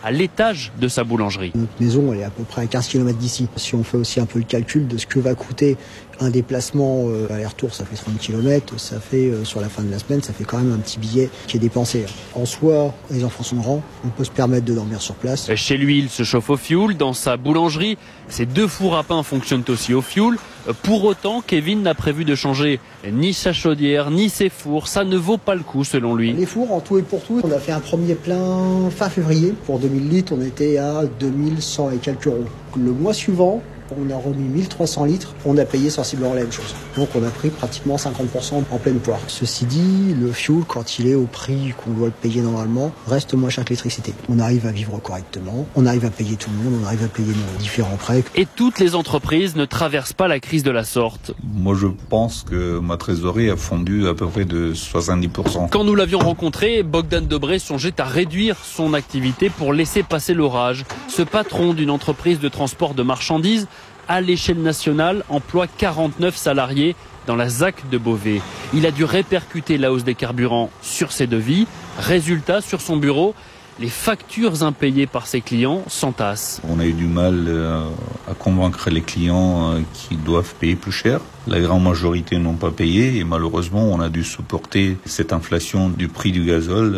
à l'étage de sa boulangerie. Notre maison, elle est à peu près à 15 km d'ici. Si on fait aussi un peu le calcul de ce que va coûter un déplacement aller-retour, ça fait 30 km, ça fait sur la fin de la semaine, ça fait quand même un petit billet qui est dépensé. En soi, les enfants sont grands, on peut se permettre de dormir sur place. Chez lui, il se chauffe au fioul. Dans sa boulangerie, ses 2 fours à pain fonctionnent aussi au fioul. Pour autant, Kevin n'a prévu de changer ni sa chaudière, ni ses fours. Ça ne vaut pas le coup, selon lui. Les fours, en tout et pour tout, on a fait un premier plein fin février. Pour 2000 litres, on était à 2100 et quelques euros. Le mois suivant, on a remis 1300 litres, on a payé sensiblement la même chose. Donc on a pris pratiquement 50% en pleine poire. Ceci dit, le fioul, quand il est au prix qu'on doit le payer normalement, reste moins cher que l'électricité. On arrive à vivre correctement, on arrive à payer tout le monde, on arrive à payer nos différents prêts. Et toutes les entreprises ne traversent pas la crise de la sorte. Moi je pense que ma trésorerie a fondu à peu près de 70%. Quand nous l'avions rencontré, Bogdan Dobré songeait à réduire son activité pour laisser passer l'orage. Ce patron d'une entreprise de transport de marchandises à l'échelle nationale, emploie 49 salariés dans la ZAC de Beauvais. Il a dû répercuter la hausse des carburants sur ses devis. Résultat, sur son bureau, les factures impayées par ses clients s'entassent. On a eu du mal à convaincre les clients qui doivent payer plus cher. La grande majorité n'ont pas payé et malheureusement on a dû supporter cette inflation du prix du gazole.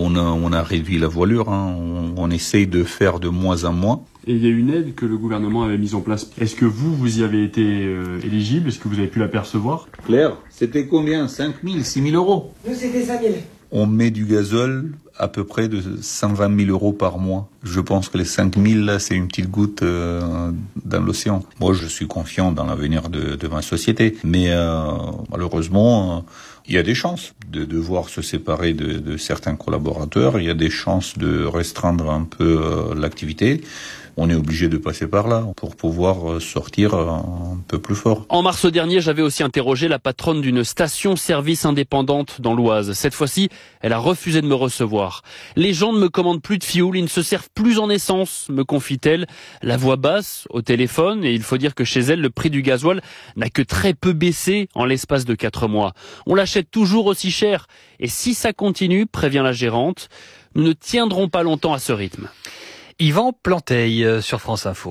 On a réduit la voilure, on essaye de faire de moins en moins. Et il y a une aide que le gouvernement avait mise en place. Est-ce que vous y avez été éligible? Est-ce que vous avez pu l'apercevoir? Claire, c'était combien? 5 000, 6 000 euros? Nous, c'était 5 000. On met du gazole à peu près de 120 000 euros par mois. Je pense que les 5 000, là, c'est une petite goutte dans l'océan. Moi, je suis confiant dans l'avenir de ma société. Mais malheureusement, il y a des chances de devoir se séparer de certains collaborateurs. Il y a des chances de restreindre un peu l'activité. On est obligé de passer par là pour pouvoir sortir un peu plus fort. En mars dernier, j'avais aussi interrogé la patronne d'une station-service indépendante dans l'Oise. Cette fois-ci, elle a refusé de me recevoir. Les gens ne me commandent plus de fioul, ils ne se servent plus en essence, me confie-t-elle, la voix basse au téléphone. Et il faut dire que chez elle, le prix du gasoil n'a que très peu baissé en l'espace de 4 mois. On l'achète toujours aussi cher. Et si ça continue, prévient la gérante, nous ne tiendrons pas longtemps à ce rythme. Yvan Planteil sur France Info.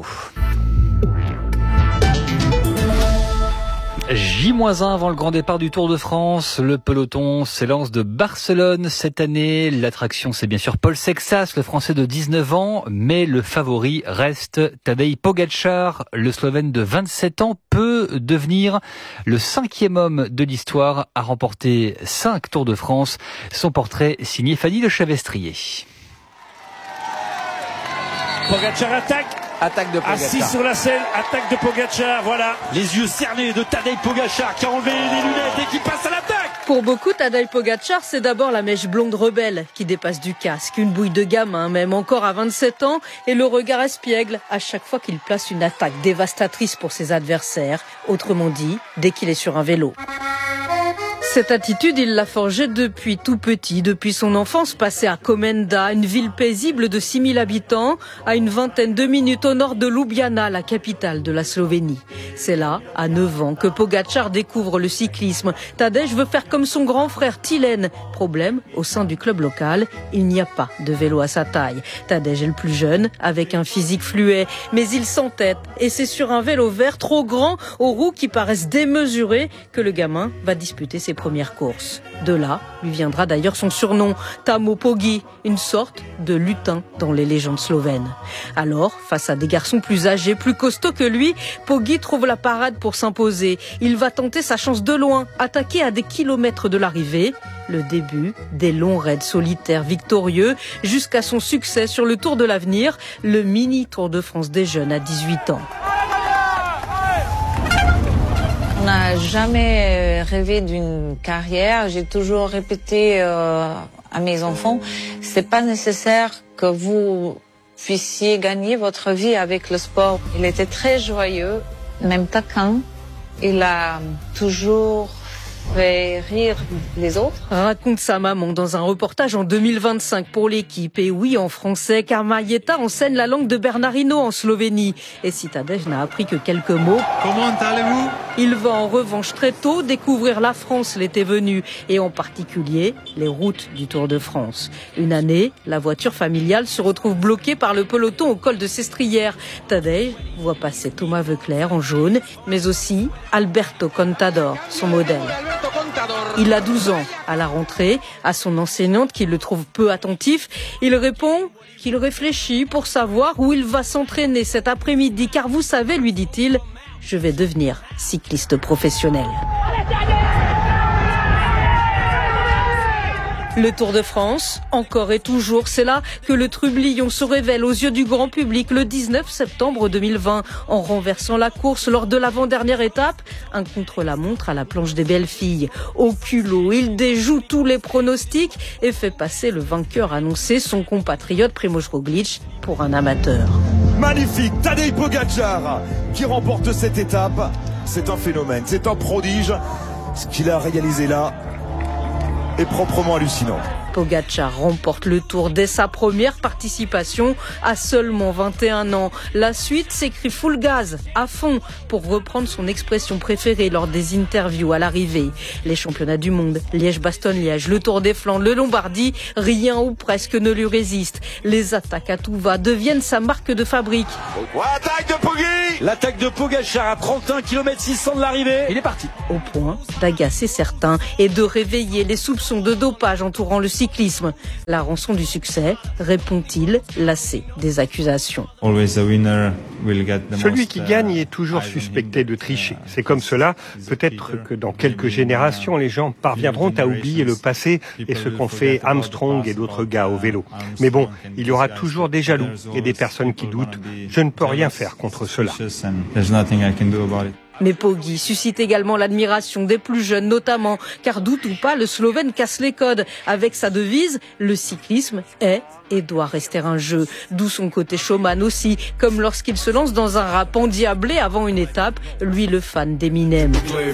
J-1 avant le grand départ du Tour de France. Le peloton s'élance de Barcelone cette année. L'attraction, c'est bien sûr Paul Sexas, le Français de 19 ans. Mais le favori reste Tadej Pogačar. Le Slovène de 27 ans peut devenir le 5e homme de l'histoire à remporter 5 Tours de France. Son portrait signé Fanny Le Chavestrier. Pogačar attaque de Pogačar. Assis sur la selle, attaque de Pogačar, voilà. Les yeux cernés de Tadej Pogačar qui a enlevé les lunettes et qui passe à l'attaque. Pour beaucoup, Tadej Pogačar, c'est d'abord la mèche blonde rebelle qui dépasse du casque. Une bouille de gamin, même encore à 27 ans, et le regard espiègle à chaque fois qu'il place une attaque dévastatrice pour ses adversaires. Autrement dit, dès qu'il est sur un vélo. Cette attitude, il l'a forgée depuis tout petit, depuis son enfance passée à Komenda, une ville paisible de 6000 habitants, à une vingtaine de minutes au nord de Ljubljana, la capitale de la Slovénie. C'est là, à 9 ans, que Pogačar découvre le cyclisme. Tadej veut faire comme son grand frère Tilen. Problème, au sein du club local, il n'y a pas de vélo à sa taille. Tadej est le plus jeune, avec un physique fluet, mais il s'entête. Et c'est sur un vélo vert trop grand, aux roues qui paraissent démesurées, que le gamin va disputer ses première course. De là, lui viendra d'ailleurs son surnom, Tamo Poggi, une sorte de lutin dans les légendes slovènes. Alors, face à des garçons plus âgés, plus costauds que lui, Poggi trouve la parade pour s'imposer. Il va tenter sa chance de loin, attaquer à des kilomètres de l'arrivée. Le début des longs raids solitaires victorieux jusqu'à son succès sur le Tour de l'Avenir, le mini Tour de France des jeunes à 18 ans. On n'a jamais rêvé d'une carrière. J'ai toujours répété à mes enfants, c'est pas nécessaire que vous puissiez gagner votre vie avec le sport. Il était très joyeux, même taquin. Il a toujours fait rire les autres. Raconte sa maman dans un reportage en 2025 pour l'équipe. Et oui, en français, car Marietta enseigne la langue de Bernardino en Slovénie. Et si Tadej n'a appris que quelques mots... Comment allez-vous ? Il va en revanche très tôt découvrir la France l'été venu et en particulier les routes du Tour de France. Une année, la voiture familiale se retrouve bloquée par le peloton au col de Sestrières. Tadej voit passer Thomas Voeckler en jaune, mais aussi Alberto Contador, son modèle. Il a 12 ans. À la rentrée, à son enseignante qui le trouve peu attentif, il répond qu'il réfléchit pour savoir où il va s'entraîner cet après-midi. Car vous savez, lui dit-il, je vais devenir cycliste professionnel. Le Tour de France, encore et toujours, c'est là que le trublion se révèle aux yeux du grand public le 19 septembre 2020 en renversant la course lors de l'avant-dernière étape, un contre-la-montre à la planche des belles filles. Au culot, il déjoue tous les pronostics et fait passer le vainqueur annoncé, son compatriote Primož Roglič, pour un amateur. Magnifique, Tadej Pogačar qui remporte cette étape. C'est un phénomène, c'est un prodige. Ce qu'il a réalisé là est proprement hallucinant. Pogačar remporte le Tour dès sa première participation à seulement 21 ans. La suite s'écrit full gaz, à fond, pour reprendre son expression préférée lors des interviews à l'arrivée. Les championnats du monde, Liège-Bastogne-Liège, le Tour des Flandres, le Lombardie, rien ou presque ne lui résiste. Les attaques à tout va deviennent sa marque de fabrique. Attaque de Poggi! L'attaque de Pogačar à 31 km 600 de l'arrivée. Il est parti. Au point d'agacer certains et de réveiller les soupçons de dopage entourant le cyclisme. La rançon du succès, répond-il, lassé des accusations. Celui qui gagne est toujours suspecté de tricher. C'est comme cela. Peut-être que dans quelques générations, les gens parviendront à oublier le passé et ce qu'ont fait Armstrong et d'autres gars au vélo. Mais bon, il y aura toujours des jaloux et des personnes qui doutent. Je ne peux rien faire contre cela. Mais Poggi suscite également l'admiration des plus jeunes notamment, car doute ou pas, le Slovène casse les codes. Avec sa devise, le cyclisme est et doit rester un jeu. D'où son côté showman aussi, comme lorsqu'il se lance dans un rap endiablé avant une étape, lui le fan d'Eminem.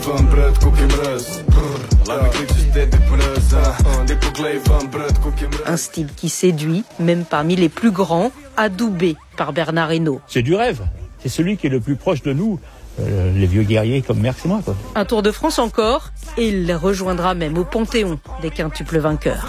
Un style qui séduit, même parmi les plus grands, adoubé par Bernard Hinault. C'est du rêve, c'est celui qui est le plus proche de nous. Les vieux guerriers comme Merckx et moi, quoi. Un Tour de France encore, et il les rejoindra même au panthéon des quintuples vainqueurs.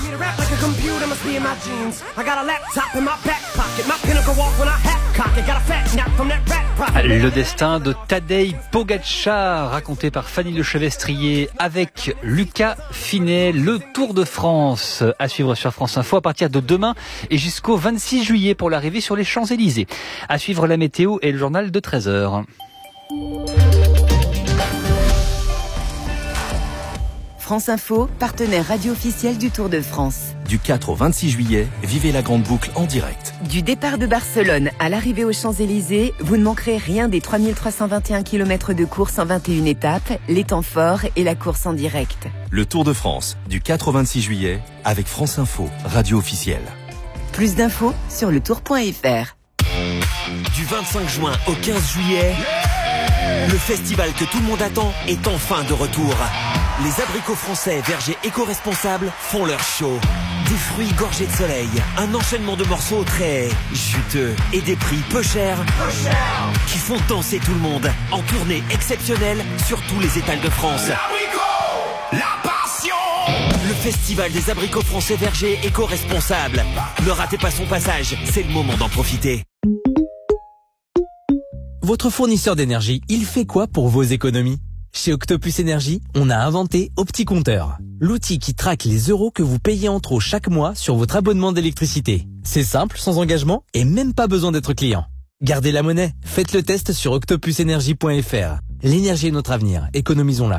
Le destin de Tadej Pogačar, raconté par Fanny Le Chevestrier avec Lucas Finet. Le Tour de France à suivre sur France Info à partir de demain et jusqu'au 26 juillet pour l'arrivée sur les Champs-Élysées. À suivre la météo et le journal de 13h. France Info, partenaire radio officiel du Tour de France. Du 4 au 26 juillet, vivez la grande boucle en direct. Du départ de Barcelone à l'arrivée aux Champs-Élysées, vous ne manquerez rien des 3321 km de course en 21 étapes, les temps forts et la course en direct. Le Tour de France, du 4 au 26 juillet, avec France Info, radio officielle. Plus d'infos sur letour.fr. Du 25 juin au 15 juillet, le festival que tout le monde attend est enfin de retour. Les abricots français vergers éco-responsables font leur show. Des fruits gorgés de soleil, un enchaînement de morceaux très juteux et des prix peu chers qui font danser tout le monde en tournée exceptionnelle sur tous les étals de France. La passion! Le festival des abricots français vergers éco-responsables. Ne ratez pas son passage, c'est le moment d'en profiter. Votre fournisseur d'énergie, il fait quoi pour vos économies ? Chez Octopus Énergie, on a inventé OptiCompteur, l'outil qui traque les euros que vous payez en trop chaque mois sur votre abonnement d'électricité. C'est simple, sans engagement et même pas besoin d'être client. Gardez la monnaie, faites le test sur octopusenergie.fr. L'énergie est notre avenir, économisons-la.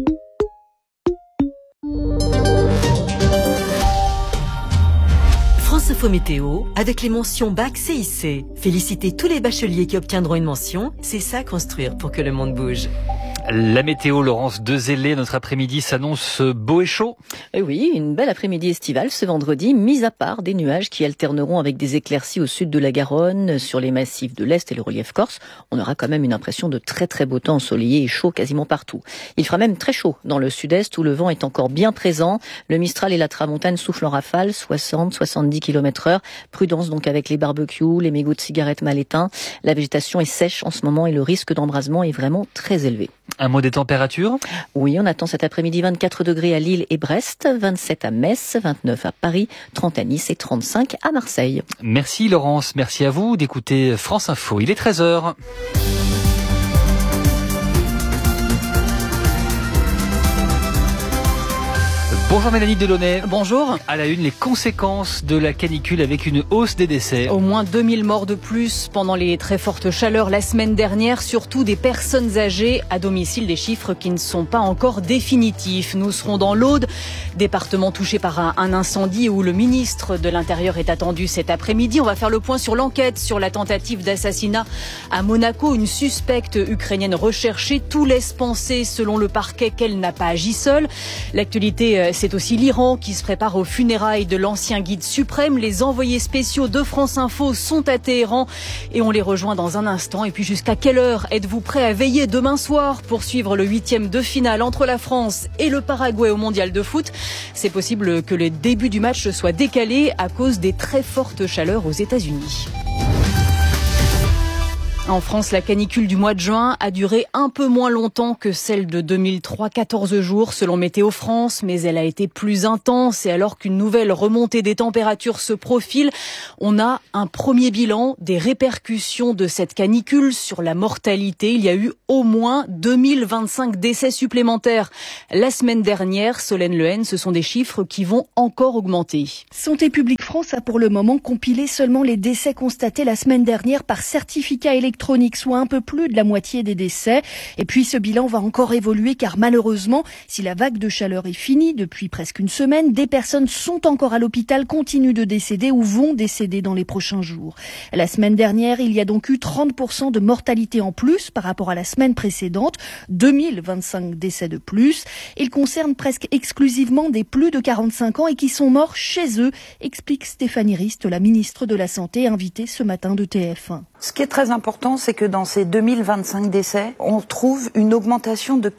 France Info Météo, avec les mentions Bac CIC. Félicitez tous les bacheliers qui obtiendront une mention, c'est ça construire pour que le monde bouge. La météo, Laurence Dezellé, notre après-midi s'annonce beau et chaud. Et oui, une belle après-midi estivale ce vendredi, mis à part des nuages qui alterneront avec des éclaircies au sud de la Garonne, sur les massifs de l'Est et le relief corse. On aura quand même une impression de très très beau temps ensoleillé et chaud quasiment partout. Il fera même très chaud dans le sud-est où le vent est encore bien présent. Le Mistral et la Tramontane soufflent en rafale, 60-70 km/h. Prudence donc avec les barbecues, les mégots de cigarettes mal éteints. La végétation est sèche en ce moment et le risque d'embrasement est vraiment très élevé. Un mot des températures ? Oui, on attend cet après-midi 24 degrés à Lille et Brest, 27 à Metz, 29 à Paris, 30 à Nice et 35 à Marseille. Merci Laurence, merci à vous d'écouter France Info. Il est 13h. Bonjour Mélanie Delaunay. Bonjour. À la une, les conséquences de la canicule avec une hausse des décès. Au moins 2000 morts de plus pendant les très fortes chaleurs la semaine dernière, surtout des personnes âgées à domicile, des chiffres qui ne sont pas encore définitifs. Nous serons dans l'Aude, département touché par un incendie où le ministre de l'Intérieur est attendu cet après-midi. On va faire le point sur l'enquête sur la tentative d'assassinat à Monaco. Une suspecte ukrainienne recherchée. Tout laisse penser, selon le parquet, qu'elle n'a pas agi seule. L'actualité, c'est aussi l'Iran qui se prépare aux funérailles de l'ancien guide suprême. Les envoyés spéciaux de France Info sont à Téhéran et on les rejoint dans un instant. Et puis jusqu'à quelle heure êtes-vous prêt à veiller demain soir pour suivre le 8e de finale entre la France et le Paraguay au Mondial de foot? C'est possible que le début du match soit décalé à cause des très fortes chaleurs aux États-Unis. En France, la canicule du mois de juin a duré un peu moins longtemps que celle de 2003, 14 jours selon Météo France, mais elle a été plus intense et alors qu'une nouvelle remontée des températures se profile, on a un premier bilan des répercussions de cette canicule sur la mortalité. Il y a eu au moins 2025 décès supplémentaires. La semaine dernière, Solène Lehen, ce sont des chiffres qui vont encore augmenter. Santé publique France a pour le moment compilé seulement les décès constatés la semaine dernière par certificat électronique, soit un peu plus de la moitié des décès. Et puis ce bilan va encore évoluer car malheureusement, si la vague de chaleur est finie depuis presque une semaine, des personnes sont encore à l'hôpital, continuent de décéder ou vont décéder dans les prochains jours. La semaine dernière, il y a donc eu 30% de mortalité en plus par rapport à la semaine précédente, 2025 décès de plus. Ils concernent presque exclusivement des plus de 45 ans et qui sont morts chez eux, explique Stéphanie Rist, la ministre de la Santé, invitée ce matin de TF1. Ce qui est très important, c'est que dans ces 2025 décès, on trouve une augmentation de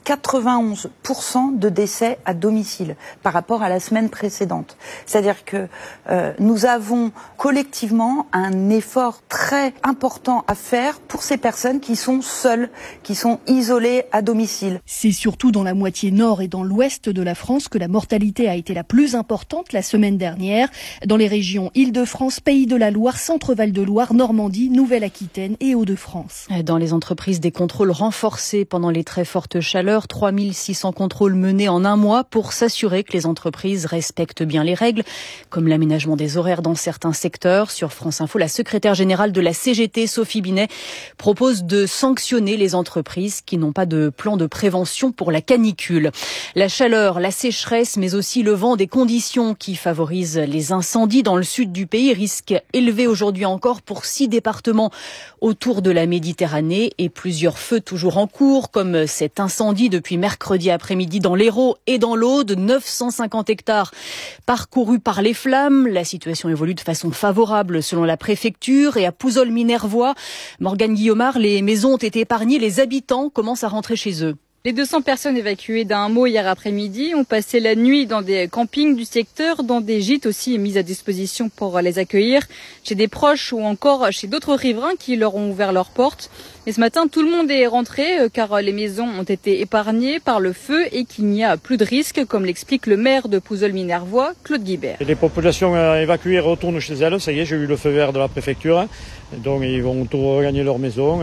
91% de décès à domicile par rapport à la semaine précédente. C'est-à-dire que nous avons collectivement un effort très important à faire pour ces personnes qui sont seules, qui sont isolées à domicile. C'est surtout dans la moitié nord et dans l'ouest de la France que la mortalité a été la plus importante la semaine dernière. Dans les régions Île-de-France, Pays de la Loire, Centre-Val de Loire, Normandie, Nouvelle-Aquitaine et Hauts-de-France. Dans les entreprises, des contrôles renforcés pendant les très fortes chaleurs. 3600 contrôles menés en un mois pour s'assurer que les entreprises respectent bien les règles, comme l'aménagement des horaires dans certains secteurs. Sur France Info, la secrétaire générale de la CGT, Sophie Binet, propose de sanctionner les entreprises qui n'ont pas de plan de prévention pour la canicule. La chaleur, la sécheresse, mais aussi le vent, des conditions qui favorisent les incendies dans le sud du pays. Risque élevé aujourd'hui encore pour 6 départements autour de la Méditerranée et plusieurs feux toujours en cours, comme cet incendie depuis mercredi après-midi dans l'Hérault et dans l'Aude. 950 hectares parcourus par les flammes. La situation évolue de façon favorable selon la préfecture. Et à Pouzols-Minervois, Morgane Guillaumard, les maisons ont été épargnées. Les habitants commencent à rentrer chez eux. Les 200 personnes évacuées d'un hameau hier après-midi ont passé la nuit dans des campings du secteur, dans des gîtes aussi mis à disposition pour les accueillir, chez des proches ou encore chez d'autres riverains qui leur ont ouvert leurs portes. Et ce matin, tout le monde est rentré car les maisons ont été épargnées par le feu et qu'il n'y a plus de risque, comme l'explique le maire de Pouzols-Minervois, Claude Guibert. Les populations évacuées retournent chez elles. Ça y est, j'ai eu le feu vert de la préfecture. Donc ils vont tout regagner leur maison.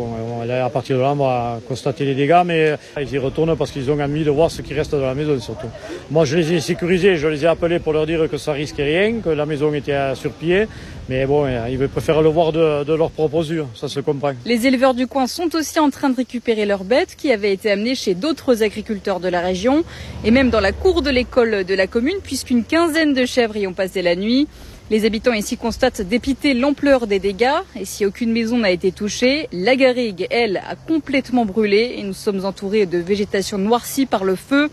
À partir de là, on va constater les dégâts, mais ils y retournent parce qu'ils ont envie de voir ce qui reste de la maison surtout. Moi, je les ai sécurisés, je les ai appelés pour leur dire que ça risquait rien, que la maison était sur pied. Mais bon, ils préfèrent le voir de leur propre yeux, ça se comprend. Les éleveurs du coin sont aussi en train de récupérer leurs bêtes qui avaient été amenées chez d'autres agriculteurs de la région et même dans la cour de l'école de la commune puisqu'une quinzaine de chèvres y ont passé la nuit. Les habitants ici constatent dépités l'ampleur des dégâts et si aucune maison n'a été touchée, la garrigue, elle, a complètement brûlé et nous sommes entourés de végétation noircie par le feu.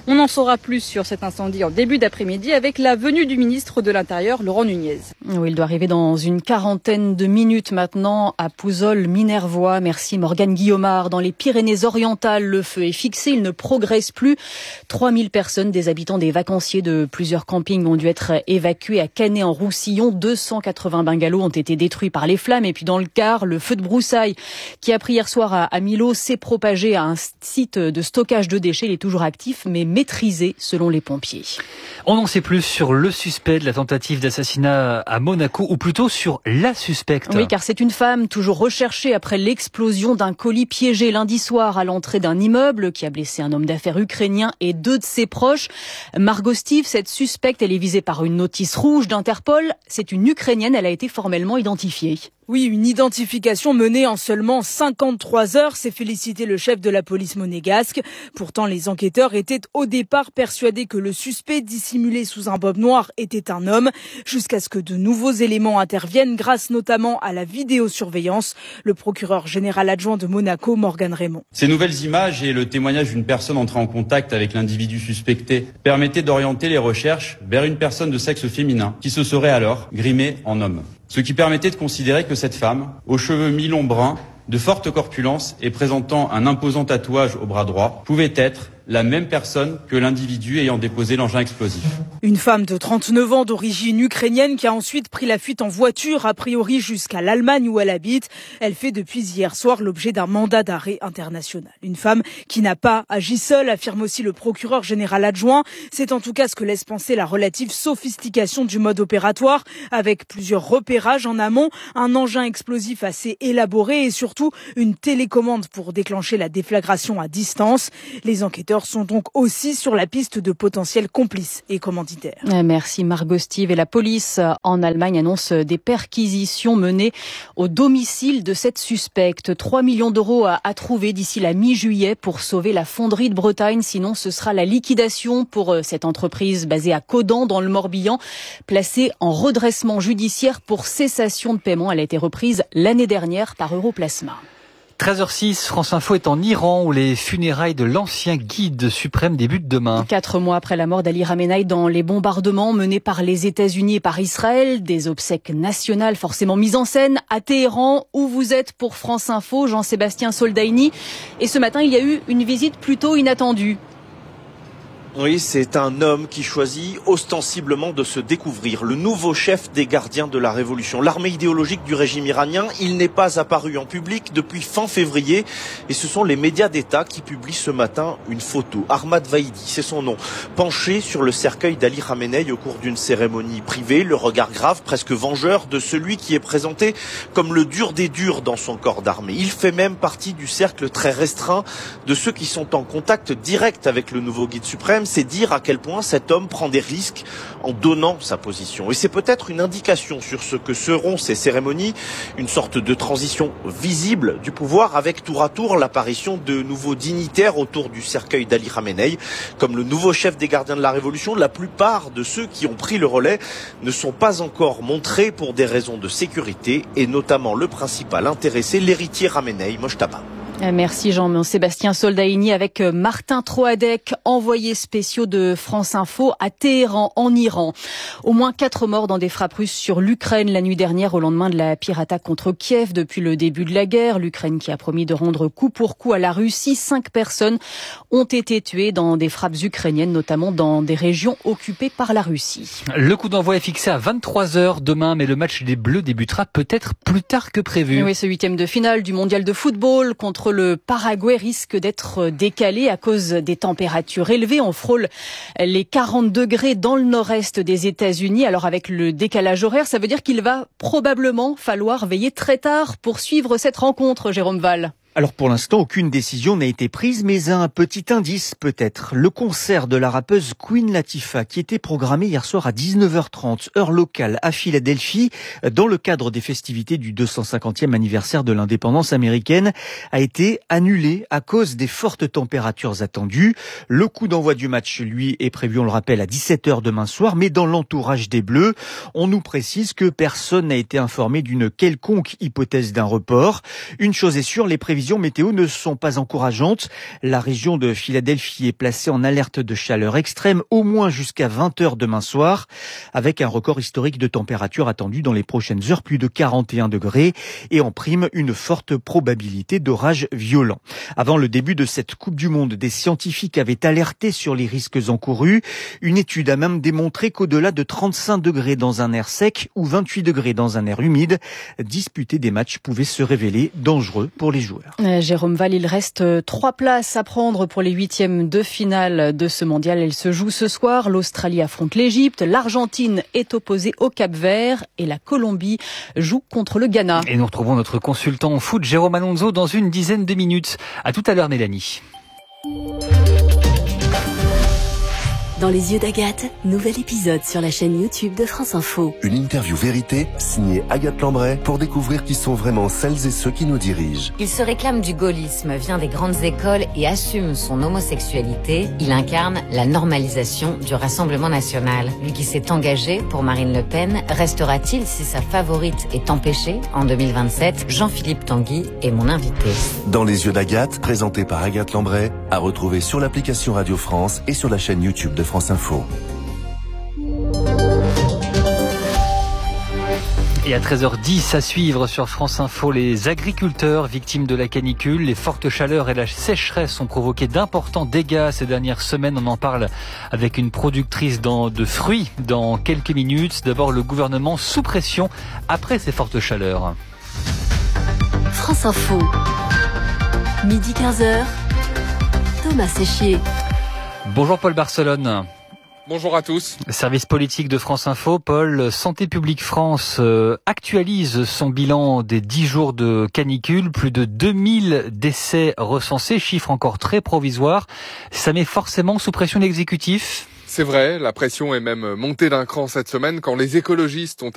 On en saura plus sur cet incendie en début d'après-midi avec la venue du ministre de l'Intérieur, Laurent Nunez. Oui, il doit arriver dans une quarantaine de minutes maintenant à Pouzol-Minervois. Merci Morgane Guillaumard. Dans les Pyrénées-Orientales, le feu est fixé, il ne progresse plus. 3000 personnes, des habitants, des vacanciers de plusieurs campings ont dû être évacués à Canet-en-Roussillon. 280 bungalows ont été détruits par les flammes. Et puis dans le Gard, le feu de broussailles qui a pris hier soir à Millau s'est propagé à un site de stockage de déchets. Il est toujours actif mais maîtrisé selon les pompiers. On n'en sait plus sur le suspect de la tentative d'assassinat à Monaco, ou plutôt sur la suspecte. Oui, car c'est une femme toujours recherchée après l'explosion d'un colis piégé lundi soir à l'entrée d'un immeuble qui a blessé un homme d'affaires ukrainien et 2 de ses proches. Margot Steve, cette suspecte, elle est visée par une notice rouge d'Interpol. C'est une Ukrainienne, elle a été formellement identifiée. Oui, une identification menée en seulement 53 heures, s'est félicité le chef de la police monégasque. Pourtant, les enquêteurs étaient au départ persuadés que le suspect dissimulé sous un bob noir était un homme, jusqu'à ce que de nouveaux éléments interviennent grâce notamment à la vidéosurveillance. Le procureur général adjoint de Monaco, Morgan Raymond. Ces nouvelles images et le témoignage d'une personne entrée en contact avec l'individu suspecté permettaient d'orienter les recherches vers une personne de sexe féminin qui se serait alors grimée en homme. Ce qui permettait de considérer que cette femme, aux cheveux mi-longs bruns, de forte corpulence et présentant un imposant tatouage au bras droit, pouvait être la même personne que l'individu ayant déposé l'engin explosif. Une femme de 39 ans d'origine ukrainienne qui a ensuite pris la fuite en voiture, a priori jusqu'à l'Allemagne où elle habite. Elle fait depuis hier soir l'objet d'un mandat d'arrêt international. Une femme qui n'a pas agi seule, affirme aussi le procureur général adjoint. C'est en tout cas ce que laisse penser la relative sophistication du mode opératoire, avec plusieurs repérages en amont, un engin explosif assez élaboré et surtout une télécommande pour déclencher la déflagration à distance. Les enquêteurs sont donc aussi sur la piste de potentiels complices et commanditaires. Merci Margot Steve. Et la police en Allemagne annonce des perquisitions menées au domicile de cette suspecte. 3 millions d'euros à trouver d'ici la mi-juillet pour sauver la fonderie de Bretagne. Sinon, ce sera la liquidation pour cette entreprise basée à Caudan dans le Morbihan, placée en redressement judiciaire pour cessation de paiement. Elle a été reprise l'année dernière par Europlasma. 13h06, France Info est en Iran où les funérailles de l'ancien guide suprême débutent demain. 4 mois après la mort d'Ali Khamenei dans les bombardements menés par les États-Unis et par Israël, des obsèques nationales forcément mises en scène à Téhéran où vous êtes pour France Info, Jean-Sébastien Soldaini. Et ce matin, il y a eu une visite plutôt inattendue. Oui, c'est un homme qui choisit ostensiblement de se découvrir, le nouveau chef des gardiens de la révolution. L'armée idéologique du régime iranien, il n'est pas apparu en public depuis fin février et ce sont les médias d'État qui publient ce matin une photo. Ahmad Vaidi, c'est son nom, penché sur le cercueil d'Ali Khamenei au cours d'une cérémonie privée, le regard grave, presque vengeur de celui qui est présenté comme le dur des durs dans son corps d'armée. Il fait même partie du cercle très restreint de ceux qui sont en contact direct avec le nouveau guide suprême. C'est dire à quel point cet homme prend des risques en donnant sa position. Et c'est peut-être une indication sur ce que seront ces cérémonies, une sorte de transition visible du pouvoir avec tour à tour l'apparition de nouveaux dignitaires autour du cercueil d'Ali Khamenei. Comme le nouveau chef des gardiens de la révolution, la plupart de ceux qui ont pris le relais ne sont pas encore montrés pour des raisons de sécurité et notamment le principal intéressé, l'héritier Khamenei, Mojtaba. Merci Jean-Sébastien Soldaini avec Martin Troadec, envoyé spéciaux de France Info à Téhéran, en Iran. Au moins 4 morts dans des frappes russes sur l'Ukraine la nuit dernière au lendemain de la pire attaque contre Kiev depuis le début de la guerre. L'Ukraine qui a promis de rendre coup pour coup à la Russie. 5 personnes ont été tuées dans des frappes ukrainiennes, notamment dans des régions occupées par la Russie. Le coup d'envoi est fixé à 23h demain, mais le match des Bleus débutera peut-être plus tard que prévu. Oui, ce 8e de finale du mondial de football contre le Paraguay risque d'être décalé à cause des températures élevées. On frôle les 40 degrés dans le nord-est des États-Unis. Alors avec le décalage horaire, ça veut dire qu'il va probablement falloir veiller très tard pour suivre cette rencontre, Jérôme Val. Alors pour l'instant, aucune décision n'a été prise, mais un petit indice peut-être. Le concert de la rappeuse Queen Latifah, qui était programmé hier soir à 19h30, heure locale, à Philadelphie, dans le cadre des festivités du 250e anniversaire de l'indépendance américaine, a été annulé à cause des fortes températures attendues. Le coup d'envoi du match, lui, est prévu, on le rappelle, à 17h demain soir, mais dans l'entourage des Bleus, on nous précise que personne n'a été informé d'une quelconque hypothèse d'un report. Une chose est sûre, les prévisions prévisions météo ne sont pas encourageantes. La région de Philadelphie est placée en alerte de chaleur extrême au moins jusqu'à 20h demain soir, avec un record historique de température attendu dans les prochaines heures, plus de 41 degrés, et en prime une forte probabilité d'orages violents. Avant le début de cette Coupe du Monde, des scientifiques avaient alerté sur les risques encourus. Une étude a même démontré qu'au-delà de 35 degrés dans un air sec ou 28 degrés dans un air humide, disputer des matchs pouvait se révéler dangereux pour les joueurs. Jérôme Val, il reste 3 places à prendre pour les 8e de finale de ce mondial. Elle se joue ce soir. L'Australie affronte l'Égypte, l'Argentine est opposée au Cap-Vert et la Colombie joue contre le Ghana. Et nous retrouvons notre consultant en foot, Jérôme Alonso, dans une dizaine de minutes. À tout à l'heure, Mélanie. Dans les yeux d'Agathe, nouvel épisode sur la chaîne YouTube de France Info. Une interview vérité signée Agathe Lambray pour découvrir qui sont vraiment celles et ceux qui nous dirigent. Il se réclame du gaullisme, vient des grandes écoles et assume son homosexualité. Il incarne la normalisation du Rassemblement national. Lui qui s'est engagé pour Marine Le Pen, restera-t-il si sa favorite est empêchée en 2027? Jean-Philippe Tanguy est mon invité. Dans les yeux d'Agathe, présenté par Agathe Lambray, à retrouver sur l'application Radio France et sur la chaîne YouTube de France Info. Et à 13h10 à suivre sur France Info, les agriculteurs victimes de la canicule. Les fortes chaleurs et la sécheresse ont provoqué d'importants dégâts ces dernières semaines. On en parle avec une productrice de fruits dans quelques minutes. D'abord, le gouvernement sous pression après ces fortes chaleurs. France Info, midi 15h, Thomas Séchier. Bonjour Paul Barcelone. Bonjour à tous. Service politique de France Info, Paul. Santé publique France actualise son bilan des 10 jours de canicule. Plus de 2000 décès recensés, chiffre encore très provisoire. Ça met forcément sous pression l'exécutif. C'est vrai, la pression est même montée d'un cran cette semaine quand les écologistes ont